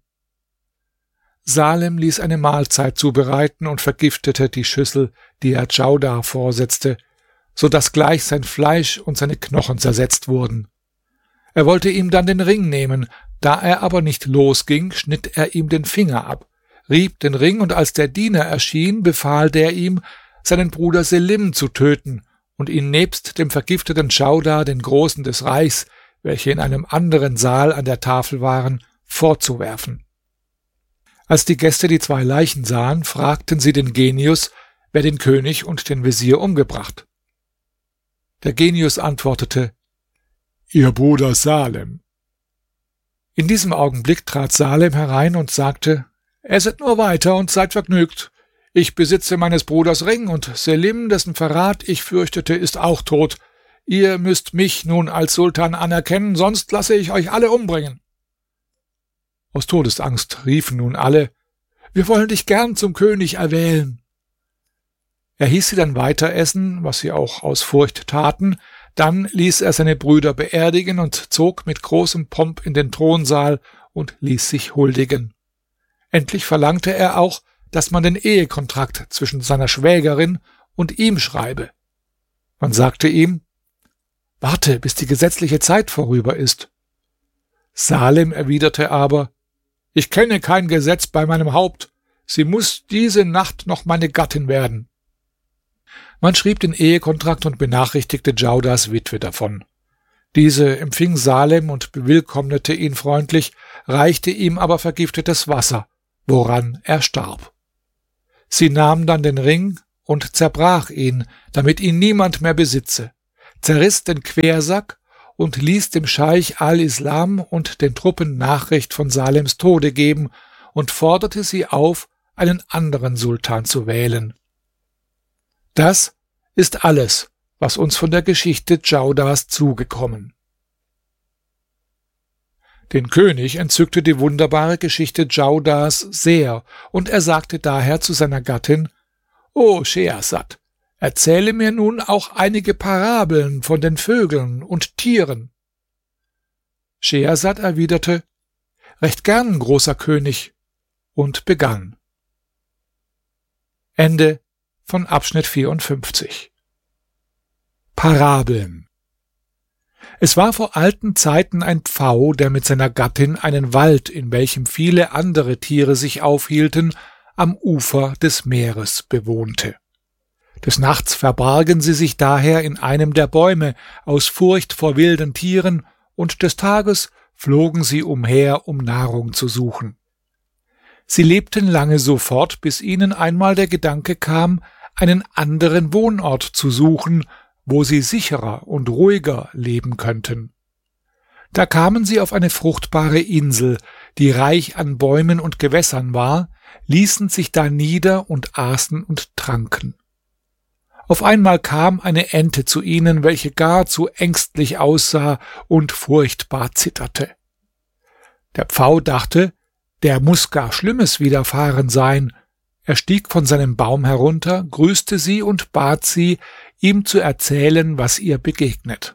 Salem ließ eine Mahlzeit zubereiten und vergiftete die Schüssel, die er Djaudar vorsetzte, so dass gleich sein Fleisch und seine Knochen zersetzt wurden. Er wollte ihm dann den Ring nehmen, da er aber nicht losging, schnitt er ihm den Finger ab, rieb den Ring, und als der Diener erschien, befahl der ihm, seinen Bruder Selim zu töten und ihn nebst dem vergifteten Djaudar, den Großen des Reichs, welche in einem anderen Saal an der Tafel waren, vorzuwerfen. Als die Gäste die zwei Leichen sahen, fragten sie den Genius, wer den König und den Wesir umgebracht. Der Genius antwortete, »Ihr Bruder Salem.« In diesem Augenblick trat Salem herein und sagte, »Esset nur weiter und seid vergnügt. Ich besitze meines Bruders Ring, und Selim, dessen Verrat ich fürchtete, ist auch tot. Ihr müsst mich nun als Sultan anerkennen, sonst lasse ich euch alle umbringen.« Aus Todesangst riefen nun alle, »Wir wollen dich gern zum König erwählen.« Er hieß sie dann weiter essen, was sie auch aus Furcht taten, dann ließ er seine Brüder beerdigen und zog mit großem Pomp in den Thronsaal und ließ sich huldigen. Endlich verlangte er auch, dass man den Ehekontrakt zwischen seiner Schwägerin und ihm schreibe. Man sagte ihm, »Warte, bis die gesetzliche Zeit vorüber ist.« Salem erwiderte aber, »Ich kenne kein Gesetz bei meinem Haupt. Sie muss diese Nacht noch meine Gattin werden.« Man schrieb den Ehekontrakt und benachrichtigte Djaudars Witwe davon. Diese empfing Salem und bewillkommnete ihn freundlich, reichte ihm aber vergiftetes Wasser, woran er starb. Sie nahm dann den Ring und zerbrach ihn, damit ihn niemand mehr besitze, zerriss den Quersack und ließ dem Scheich al-Islam und den Truppen Nachricht von Salems Tode geben und forderte sie auf, einen anderen Sultan zu wählen. Das ist alles, was uns von der Geschichte Djaudars zugekommen. Den König entzückte die wunderbare Geschichte Djaudars sehr, und er sagte daher zu seiner Gattin: »O Schehersad, erzähle mir nun auch einige Parabeln von den Vögeln und Tieren.« Schehersad erwiderte: »Recht gern, großer König«, und begann. Ende von Abschnitt 54. Parabeln. Es war vor alten Zeiten ein Pfau, der mit seiner Gattin einen Wald, in welchem viele andere Tiere sich aufhielten, am Ufer des Meeres bewohnte. Des Nachts verbargen sie sich daher in einem der Bäume aus Furcht vor wilden Tieren, und des Tages flogen sie umher, um Nahrung zu suchen. Sie lebten lange so fort, bis ihnen einmal der Gedanke kam, einen anderen Wohnort zu suchen, wo sie sicherer und ruhiger leben könnten. Da kamen sie auf eine fruchtbare Insel, die reich an Bäumen und Gewässern war, ließen sich da nieder und aßen und tranken. Auf einmal kam eine Ente zu ihnen, welche gar zu ängstlich aussah und furchtbar zitterte. Der Pfau dachte, der muß gar Schlimmes widerfahren sein. Er stieg von seinem Baum herunter, grüßte sie und bat sie, ihm zu erzählen, was ihr begegnet.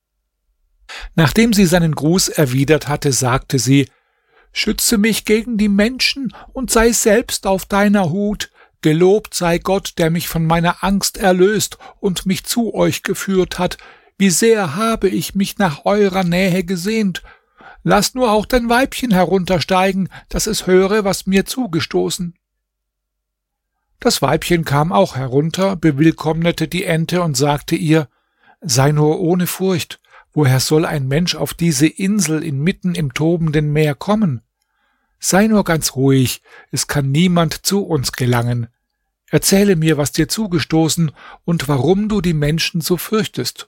Nachdem sie seinen Gruß erwidert hatte, sagte sie: »Schütze mich gegen die Menschen und sei selbst auf deiner Hut. Gelobt sei Gott, der mich von meiner Angst erlöst und mich zu euch geführt hat. Wie sehr habe ich mich nach eurer Nähe gesehnt. Lass nur auch dein Weibchen heruntersteigen, dass es höre, was mir zugestoßen.« Das Weibchen kam auch herunter, bewillkommnete die Ente und sagte ihr: »Sei nur ohne Furcht, woher soll ein Mensch auf diese Insel inmitten im tobenden Meer kommen? Sei nur ganz ruhig, es kann niemand zu uns gelangen. Erzähle mir, was dir zugestoßen und warum du die Menschen so fürchtest.«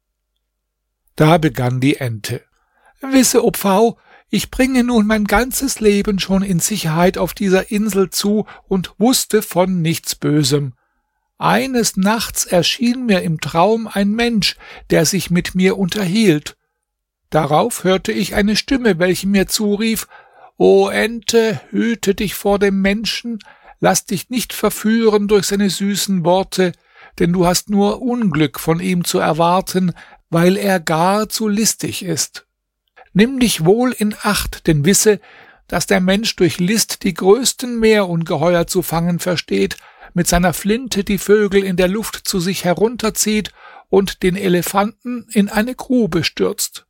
Da begann die Ente: »Wisse, o Pfau, ich bringe nun mein ganzes Leben schon in Sicherheit auf dieser Insel zu und wusste von nichts Bösem. Eines Nachts erschien mir im Traum ein Mensch, der sich mit mir unterhielt. Darauf hörte ich eine Stimme, welche mir zurief: »O Ente, hüte dich vor dem Menschen, lass dich nicht verführen durch seine süßen Worte, denn du hast nur Unglück von ihm zu erwarten, weil er gar zu listig ist. Nimm dich wohl in Acht, denn wisse, dass der Mensch durch List die größten Meerungeheuer zu fangen versteht, mit seiner Flinte die Vögel in der Luft zu sich herunterzieht und den Elefanten in eine Grube stürzt.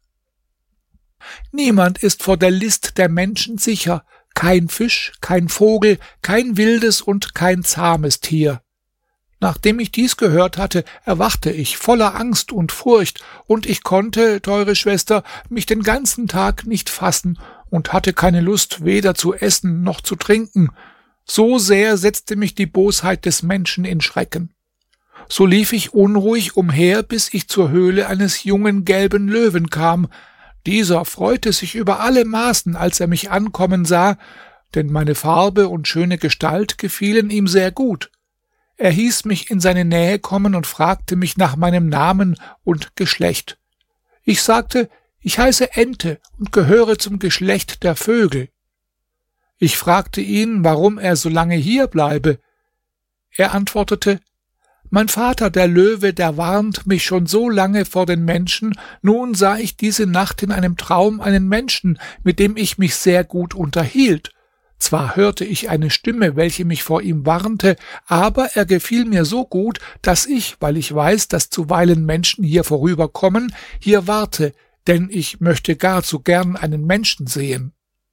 Niemand ist vor der List der Menschen sicher, kein Fisch, kein Vogel, kein wildes und kein zahmes Tier. Nachdem ich dies gehört hatte, erwachte ich voller Angst und Furcht, und ich konnte, teure Schwester, mich den ganzen Tag nicht fassen und hatte keine Lust, weder zu essen noch zu trinken. So sehr setzte mich die Bosheit des Menschen in Schrecken. So lief ich unruhig umher, bis ich zur Höhle eines jungen gelben Löwen kam. Dieser freute sich über alle Maßen, als er mich ankommen sah, denn meine Farbe und schöne Gestalt gefielen ihm sehr gut. Er hieß mich in seine Nähe kommen und fragte mich nach meinem Namen und Geschlecht. Ich sagte, ich heiße Ente und gehöre zum Geschlecht der Vögel. Ich fragte ihn, warum er so lange hier bleibe. Er antwortete: Mein Vater, der Löwe, der warnt mich schon so lange vor den Menschen. Nun sah ich diese Nacht in einem Traum einen Menschen, mit dem ich mich sehr gut unterhielt. Zwar hörte ich eine Stimme, welche mich vor ihm warnte, aber er gefiel mir so gut, dass ich, weil ich weiß, dass zuweilen Menschen hier vorüberkommen, hier warte, denn ich möchte gar zu gern einen Menschen sehen.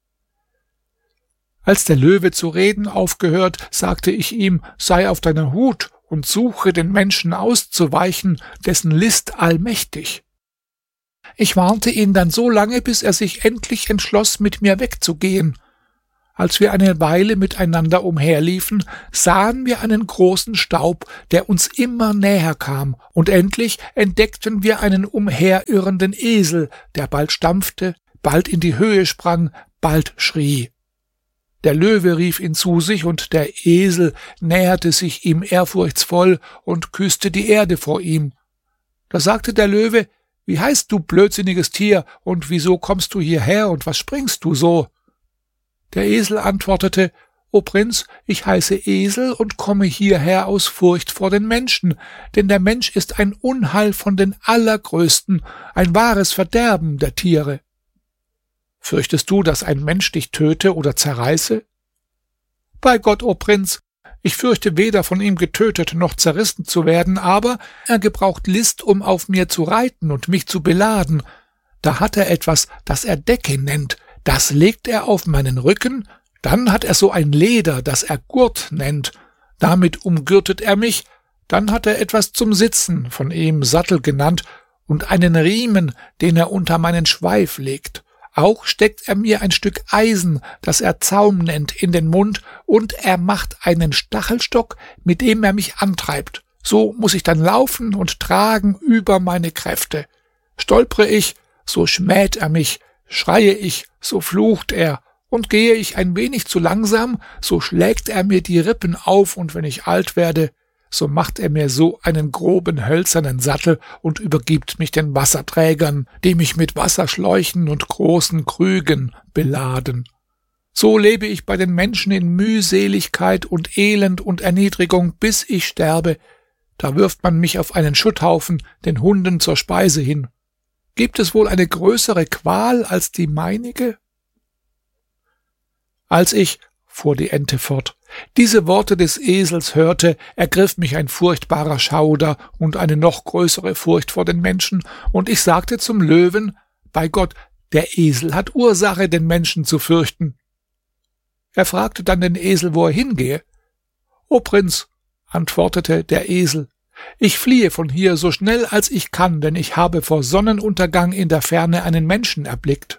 Als der Löwe zu reden aufgehört, sagte ich ihm, sei auf deiner Hut und suche den Menschen auszuweichen, dessen List allmächtig. Ich warnte ihn dann so lange, bis er sich endlich entschloss, mit mir wegzugehen. als wir eine Weile miteinander umherliefen, sahen wir einen großen Staub, der uns immer näher kam, und endlich entdeckten wir einen umherirrenden Esel, der bald stampfte, bald in die Höhe sprang, bald schrie. Der Löwe rief ihn zu sich, und der Esel näherte sich ihm ehrfurchtsvoll und küsste die Erde vor ihm. Da sagte der Löwe: »Wie heißt du, blödsinniges Tier, und wieso kommst du hierher, und was springst du so?« Der Esel antwortete: »O Prinz, ich heiße Esel und komme hierher aus Furcht vor den Menschen, denn der Mensch ist ein Unheil von den allergrößten, ein wahres Verderben der Tiere.« »Fürchtest du, dass ein Mensch dich töte oder zerreiße?« »Bei Gott, o Prinz, ich fürchte weder von ihm getötet noch zerrissen zu werden, aber er gebraucht List, um auf mir zu reiten und mich zu beladen. Da hat er etwas, das er Decke nennt, das legt er auf meinen Rücken, dann hat er so ein Leder, das er Gurt nennt, damit umgürtet er mich, dann hat er etwas zum Sitzen, von ihm Sattel genannt, und einen Riemen, den er unter meinen Schweif legt. Auch steckt er mir ein Stück Eisen, das er Zaum nennt, in den Mund, und er macht einen Stachelstock, mit dem er mich antreibt. So muss ich dann laufen und tragen über meine Kräfte. Stolpere ich, so schmäht er mich, schreie ich, so flucht er, und gehe ich ein wenig zu langsam, so schlägt er mir die Rippen auf, und wenn ich alt werde, so macht er mir so einen groben hölzernen Sattel und übergibt mich den Wasserträgern, die mich mit Wasserschläuchen und großen Krügen beladen. So lebe ich bei den Menschen in Mühseligkeit und Elend und Erniedrigung, bis ich sterbe. Da wirft man mich auf einen Schutthaufen, den Hunden zur Speise hin. Gibt es wohl eine größere Qual als die meinige?« Als ich, fuhr die Ente fort, diese Worte des Esels hörte, ergriff mich ein furchtbarer Schauder und eine noch größere Furcht vor den Menschen, und ich sagte zum Löwen: »Bei Gott, der Esel hat Ursache, den Menschen zu fürchten.« Er fragte dann den Esel, wo er hingehe. »O Prinz«, antwortete der Esel, »ich fliehe von hier so schnell als ich kann, denn ich habe vor Sonnenuntergang in der Ferne einen Menschen erblickt.«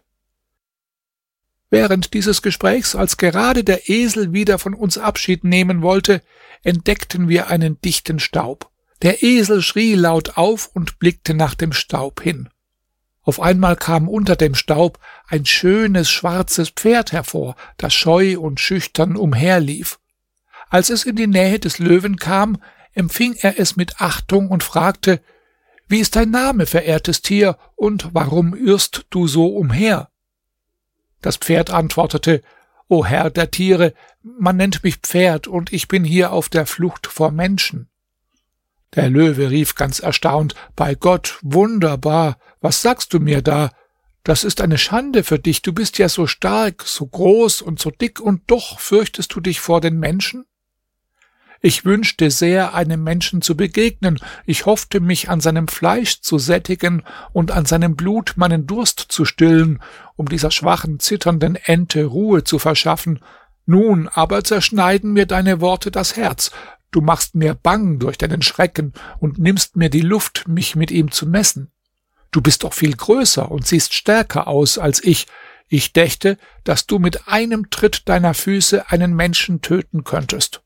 Während dieses Gesprächs, als gerade der Esel wieder von uns Abschied nehmen wollte, entdeckten wir einen dichten Staub. Der Esel schrie laut auf und blickte nach dem Staub hin. Auf einmal kam unter dem Staub ein schönes schwarzes Pferd hervor, das scheu und schüchtern umherlief. Als es in die Nähe des Löwen kam, empfing er es mit Achtung und fragte: »Wie ist dein Name, verehrtes Tier, und warum irrst du so umher?« Das Pferd antwortete: »O Herr der Tiere, man nennt mich Pferd, und ich bin hier auf der Flucht vor Menschen.« Der Löwe rief ganz erstaunt: »Bei Gott, wunderbar! Was sagst du mir da? Das ist eine Schande für dich, du bist ja so stark, so groß und so dick, und doch fürchtest du dich vor den Menschen?« »Ich wünschte sehr, einem Menschen zu begegnen, ich hoffte, mich an seinem Fleisch zu sättigen und an seinem Blut meinen Durst zu stillen, um dieser schwachen, zitternden Ente Ruhe zu verschaffen. Nun aber zerschneiden mir deine Worte das Herz. Du machst mir bang durch deinen Schrecken und nimmst mir die Luft, mich mit ihm zu messen. Du bist doch viel größer und siehst stärker aus als ich. Ich dächte, dass du mit einem Tritt deiner Füße einen Menschen töten könntest.«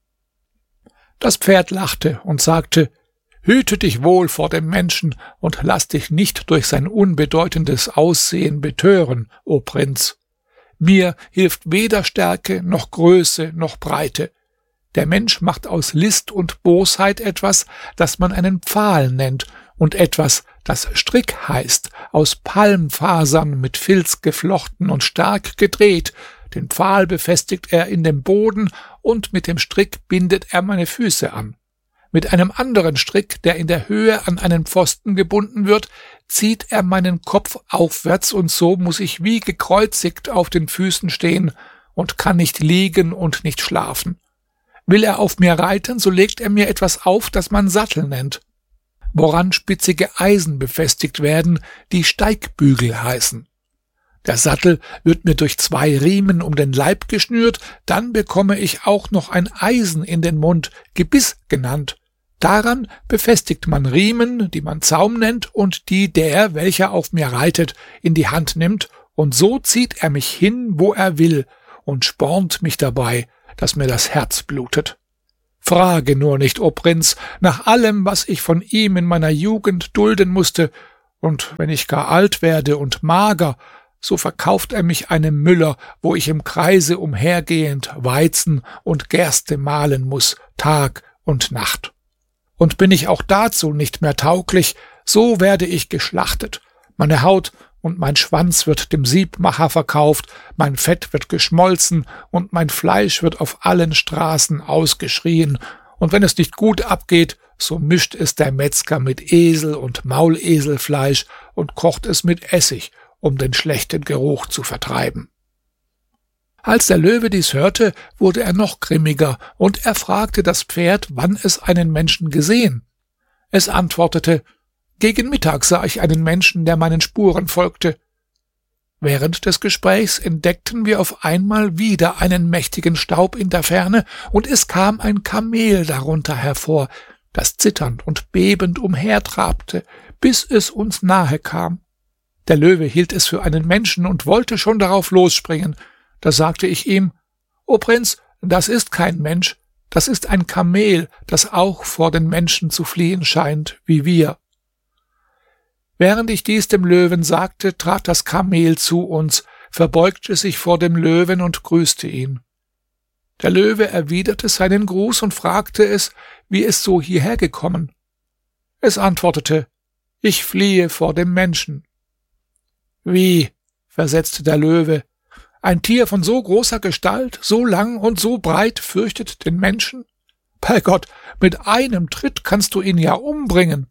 Das Pferd lachte und sagte: »Hüte dich wohl vor dem Menschen und lass dich nicht durch sein unbedeutendes Aussehen betören, o Prinz. Mir hilft weder Stärke noch Größe noch Breite. Der Mensch macht aus List und Bosheit etwas, das man einen Pfahl nennt, und etwas, das Strick heißt, aus Palmfasern mit Filz geflochten und stark gedreht. Den Pfahl befestigt er in dem Boden, und mit dem Strick bindet er meine Füße an. Mit einem anderen Strick, der in der Höhe an einen Pfosten gebunden wird, zieht er meinen Kopf aufwärts, und so muss ich wie gekreuzigt auf den Füßen stehen und kann nicht liegen und nicht schlafen. Will er auf mir reiten, so legt er mir etwas auf, das man Sattel nennt, woran spitzige Eisen befestigt werden, die Steigbügel heißen. Der Sattel wird mir durch 2 Riemen um den Leib geschnürt, dann bekomme ich auch noch ein Eisen in den Mund, Gebiss genannt. Daran befestigt man Riemen, die man Zaum nennt, und die der, welcher auf mir reitet, in die Hand nimmt, und so zieht er mich hin, wo er will, und spornt mich dabei, dass mir das Herz blutet. Frage nur nicht, o Prinz, nach allem, was ich von ihm in meiner Jugend dulden musste, und wenn ich gar alt werde und mager, so verkauft er mich einem Müller, wo ich im Kreise umhergehend Weizen und Gerste mahlen muß, Tag und Nacht. Und bin ich auch dazu nicht mehr tauglich, so werde ich geschlachtet, meine Haut und mein Schwanz wird dem Siebmacher verkauft, mein Fett wird geschmolzen und mein Fleisch wird auf allen Straßen ausgeschrien, und wenn es nicht gut abgeht, so mischt es der Metzger mit Esel- und Mauleselfleisch und kocht es mit Essig, um den schlechten Geruch zu vertreiben. Als der Löwe dies hörte, wurde er noch grimmiger, und er fragte das Pferd, wann es einen Menschen gesehen. Es antwortete: Gegen Mittag sah ich einen Menschen, der meinen Spuren folgte. Während des Gesprächs entdeckten wir auf einmal wieder einen mächtigen Staub in der Ferne, und es kam ein Kamel darunter hervor, das zitternd und bebend umhertrabte, bis es uns nahe kam. Der Löwe hielt es für einen Menschen und wollte schon darauf losspringen. Da sagte ich ihm: O Prinz, das ist kein Mensch, das ist ein Kamel, das auch vor den Menschen zu fliehen scheint, wie wir. Während ich dies dem Löwen sagte, trat das Kamel zu uns, verbeugte sich vor dem Löwen und grüßte ihn. Der Löwe erwiderte seinen Gruß und fragte es, wie es so hierher gekommen. Es antwortete: Ich fliehe vor dem Menschen. Wie, versetzte der Löwe, ein Tier von so großer Gestalt, so lang und so breit fürchtet den Menschen? Bei Gott, mit einem Tritt kannst du ihn ja umbringen.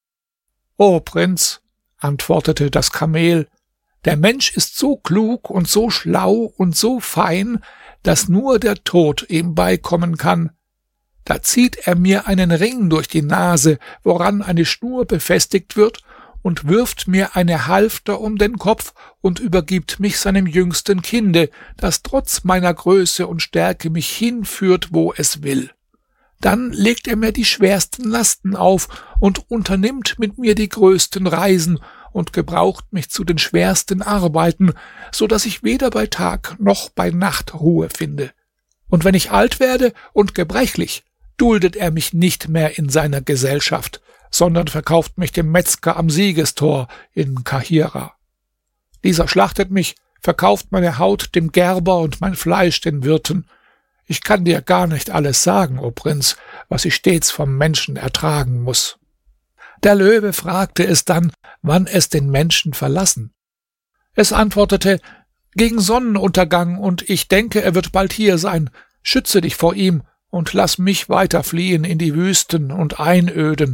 O Prinz, antwortete das Kamel, der Mensch ist so klug und so schlau und so fein, dass nur der Tod ihm beikommen kann. Da zieht er mir einen Ring durch die Nase, woran eine Schnur befestigt wird, und wirft mir eine Halfter um den Kopf und übergibt mich seinem jüngsten Kinde, das trotz meiner Größe und Stärke mich hinführt, wo es will. Dann legt er mir die schwersten Lasten auf und unternimmt mit mir die größten Reisen und gebraucht mich zu den schwersten Arbeiten, so dass ich weder bei Tag noch bei Nacht Ruhe finde. Und wenn ich alt werde und gebrechlich, duldet er mich nicht mehr in seiner Gesellschaft, sondern verkauft mich dem Metzger am Siegestor in Kahira. Dieser schlachtet mich, verkauft meine Haut dem Gerber und mein Fleisch den Wirten. Ich kann dir gar nicht alles sagen, o Prinz, was ich stets vom Menschen ertragen muß. Der Löwe fragte es dann, wann es den Menschen verlassen. Es antwortete: Gegen Sonnenuntergang, und ich denke, er wird bald hier sein. Schütze dich vor ihm und lass mich weiter fliehen in die Wüsten und Einöden.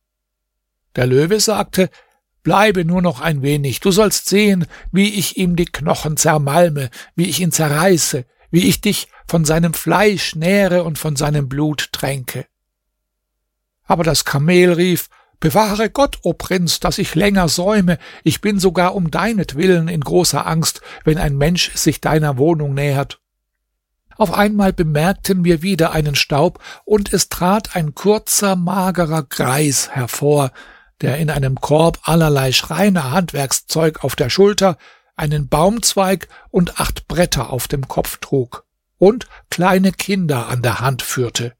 Der Löwe sagte: Bleibe nur noch ein wenig, du sollst sehen, wie ich ihm die Knochen zermalme, wie ich ihn zerreiße, wie ich dich von seinem Fleisch nähre und von seinem Blut tränke. Aber das Kamel rief: Bewahre Gott, o Prinz, dass ich länger säume, ich bin sogar um deinetwillen in großer Angst, wenn ein Mensch sich deiner Wohnung nähert. Auf einmal bemerkten wir wieder einen Staub, und es trat ein kurzer, magerer Greis hervor, der in einem Korb allerlei Schreinerhandwerkszeug auf der Schulter, einen Baumzweig und 8 Bretter auf dem Kopf trug und kleine Kinder an der Hand führte.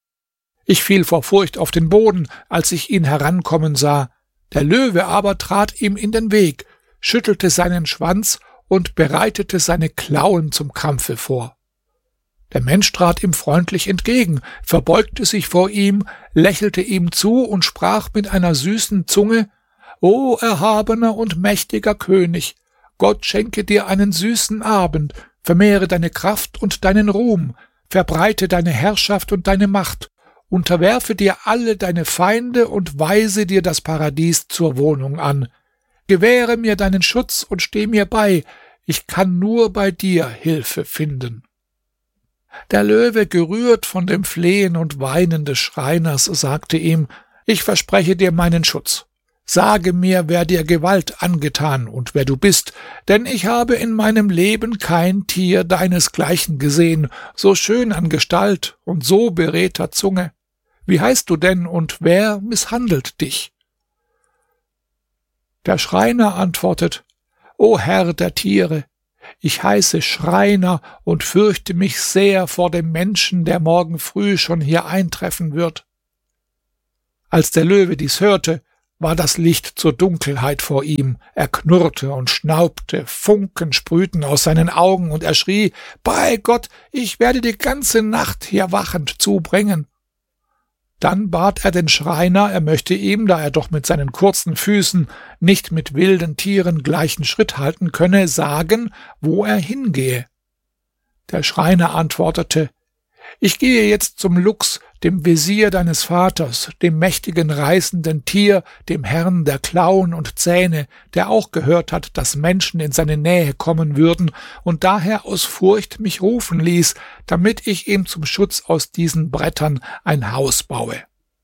Ich fiel vor Furcht auf den Boden, als ich ihn herankommen sah. Der Löwe aber trat ihm in den Weg, schüttelte seinen Schwanz und bereitete seine Klauen zum Kampfe vor. Der Mensch trat ihm freundlich entgegen, verbeugte sich vor ihm, lächelte ihm zu und sprach mit einer süßen Zunge: O erhabener und mächtiger König, Gott schenke dir einen süßen Abend, vermehre deine Kraft und deinen Ruhm, verbreite deine Herrschaft und deine Macht, unterwerfe dir alle deine Feinde und weise dir das Paradies zur Wohnung an. Gewähre mir deinen Schutz und steh mir bei, ich kann nur bei dir Hilfe finden. Der Löwe, gerührt von dem Flehen und Weinen des Schreiners, sagte ihm: Ich verspreche dir meinen Schutz. Sage mir, wer dir Gewalt angetan und wer du bist, denn ich habe in meinem Leben kein Tier deinesgleichen gesehen, so schön an Gestalt und so beredter Zunge. Wie heißt du denn und wer misshandelt dich? Der Schreiner antwortet: O Herr der Tiere, ich heiße Schreiner und fürchte mich sehr vor dem Menschen, der morgen früh schon hier eintreffen wird.« Als der Löwe dies hörte, war das Licht zur Dunkelheit vor ihm, er knurrte und schnaubte, Funken sprühten aus seinen Augen, und er schrie: »Bei Gott, ich werde die ganze Nacht hier wachend zubringen.« Dann bat er den Schreiner, er möchte ihm, da er doch mit seinen kurzen Füßen nicht mit wilden Tieren gleichen Schritt halten könne, sagen, wo er hingehe. Der Schreiner antwortete: »Ich gehe jetzt zum Luchs, dem Wesir deines Vaters, dem mächtigen reißenden Tier, dem Herrn der Klauen und Zähne, der auch gehört hat, dass Menschen in seine Nähe kommen würden und daher aus Furcht mich rufen ließ, damit ich ihm zum Schutz aus diesen Brettern ein Haus baue.«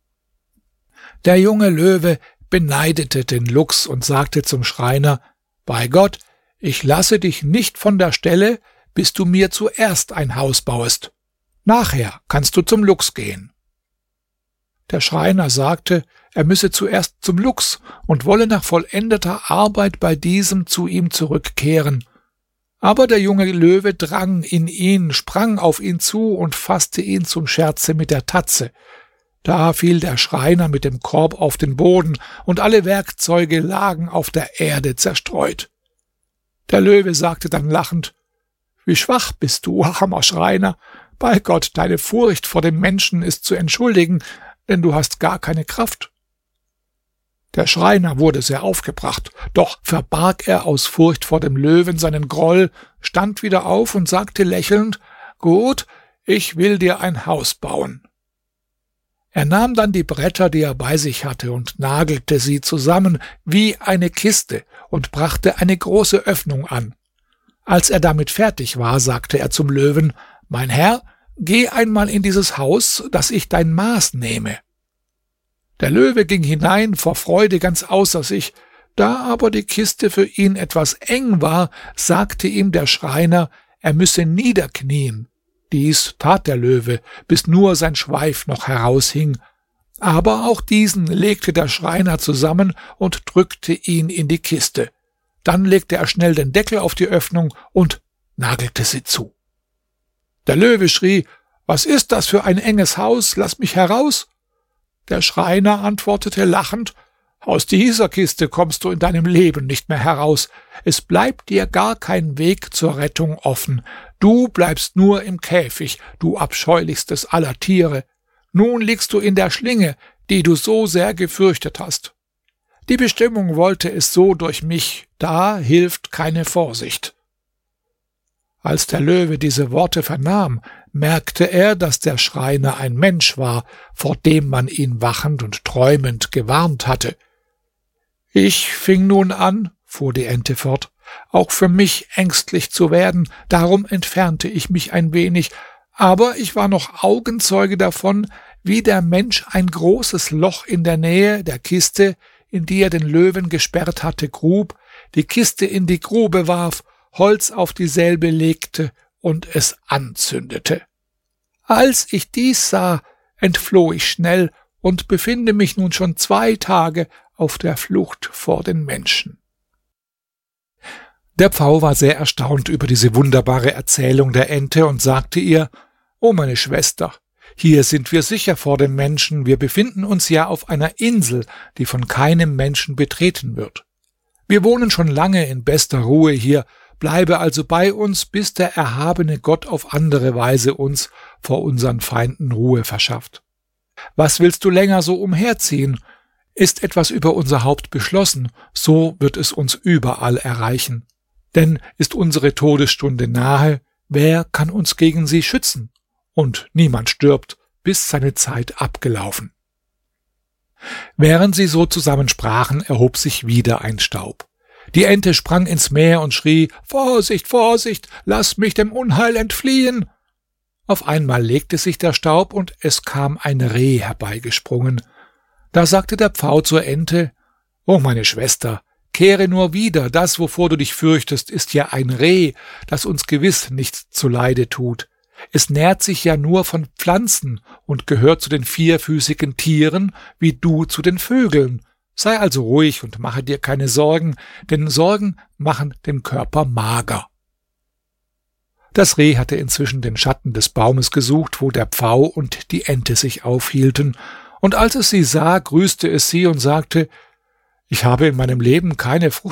Der junge Löwe beneidete den Luchs und sagte zum Schreiner: »Bei Gott, ich lasse dich nicht von der Stelle, bis du mir zuerst ein Haus bauest. Nachher kannst du zum Luchs gehen.« Der Schreiner sagte, er müsse zuerst zum Luchs und wolle nach vollendeter Arbeit bei diesem zu ihm zurückkehren. Aber der junge Löwe drang in ihn, sprang auf ihn zu und fasste ihn zum Scherze mit der Tatze. Da fiel der Schreiner mit dem Korb auf den Boden, und alle Werkzeuge lagen auf der Erde zerstreut. Der Löwe sagte dann lachend: »Wie schwach bist du, armer Schreiner! Bei Gott, deine Furcht vor dem Menschen ist zu entschuldigen, denn du hast gar keine Kraft.« Der Schreiner wurde sehr aufgebracht, doch verbarg er aus Furcht vor dem Löwen seinen Groll, stand wieder auf und sagte lächelnd: »Gut, ich will dir ein Haus bauen.« Er nahm dann die Bretter, die er bei sich hatte, und nagelte sie zusammen wie eine Kiste und brachte eine große Öffnung an. Als er damit fertig war, sagte er zum Löwen: »Mein Herr, geh einmal in dieses Haus, dass ich dein Maß nehme.« Der Löwe ging hinein, vor Freude ganz außer sich. Da aber die Kiste für ihn etwas eng war, sagte ihm der Schreiner, er müsse niederknien. Dies tat der Löwe, bis nur sein Schweif noch heraushing. Aber auch diesen legte der Schreiner zusammen und drückte ihn in die Kiste. Dann legte er schnell den Deckel auf die Öffnung und nagelte sie zu. Der Löwe schrie: »Was ist das für ein enges Haus? Lass mich heraus!« Der Schreiner antwortete lachend: »Aus dieser Kiste kommst du in deinem Leben nicht mehr heraus. Es bleibt dir gar kein Weg zur Rettung offen. Du bleibst nur im Käfig, du abscheulichstes aller Tiere. Nun liegst du in der Schlinge, die du so sehr gefürchtet hast. Die Bestimmung wollte es so durch mich, da hilft keine Vorsicht.« Als der Löwe diese Worte vernahm, merkte er, dass der Schreiner ein Mensch war, vor dem man ihn wachend und träumend gewarnt hatte. »Ich fing nun an«, fuhr die Ente fort, »auch für mich ängstlich zu werden, darum entfernte ich mich ein wenig, aber ich war noch Augenzeuge davon, wie der Mensch ein großes Loch in der Nähe der Kiste, in die er den Löwen gesperrt hatte, grub, die Kiste in die Grube warf, Holz auf dieselbe legte und es anzündete. Als ich dies sah, entfloh ich schnell und befinde mich nun schon 2 Tage auf der Flucht vor den Menschen.« Der Pfau war sehr erstaunt über diese wunderbare Erzählung der Ente und sagte ihr: »O meine Schwester, hier sind wir sicher vor dem Menschen, wir befinden uns ja auf einer Insel, die von keinem Menschen betreten wird. Wir wohnen schon lange in bester Ruhe hier, bleibe also bei uns, bis der erhabene Gott auf andere Weise uns vor unseren Feinden Ruhe verschafft. Was willst du länger so umherziehen? Ist etwas über unser Haupt beschlossen, so wird es uns überall erreichen. Denn ist unsere Todesstunde nahe, wer kann uns gegen sie schützen? Und niemand stirbt, bis seine Zeit abgelaufen.« Während sie so zusammen sprachen, erhob sich wieder ein Staub. Die Ente sprang ins Meer und schrie: »Vorsicht, Vorsicht, lass mich dem Unheil entfliehen!« Auf einmal legte sich der Staub, und es kam ein Reh herbeigesprungen. Da sagte der Pfau zur Ente: »O meine Schwester, kehre nur wieder, das, wovor du dich fürchtest, ist ja ein Reh, das uns gewiss nichts zuleide tut. Es nährt sich ja nur von Pflanzen und gehört zu den vierfüßigen Tieren, wie du zu den Vögeln. Sei also ruhig und mache dir keine Sorgen, denn Sorgen machen den Körper mager.« Das Reh hatte inzwischen den Schatten des baumes gesucht, wo der Pfau und die Ente sich aufhielten, und als es sie sah, grüßte es sie und sagte: Ich habe in meinem Leben keine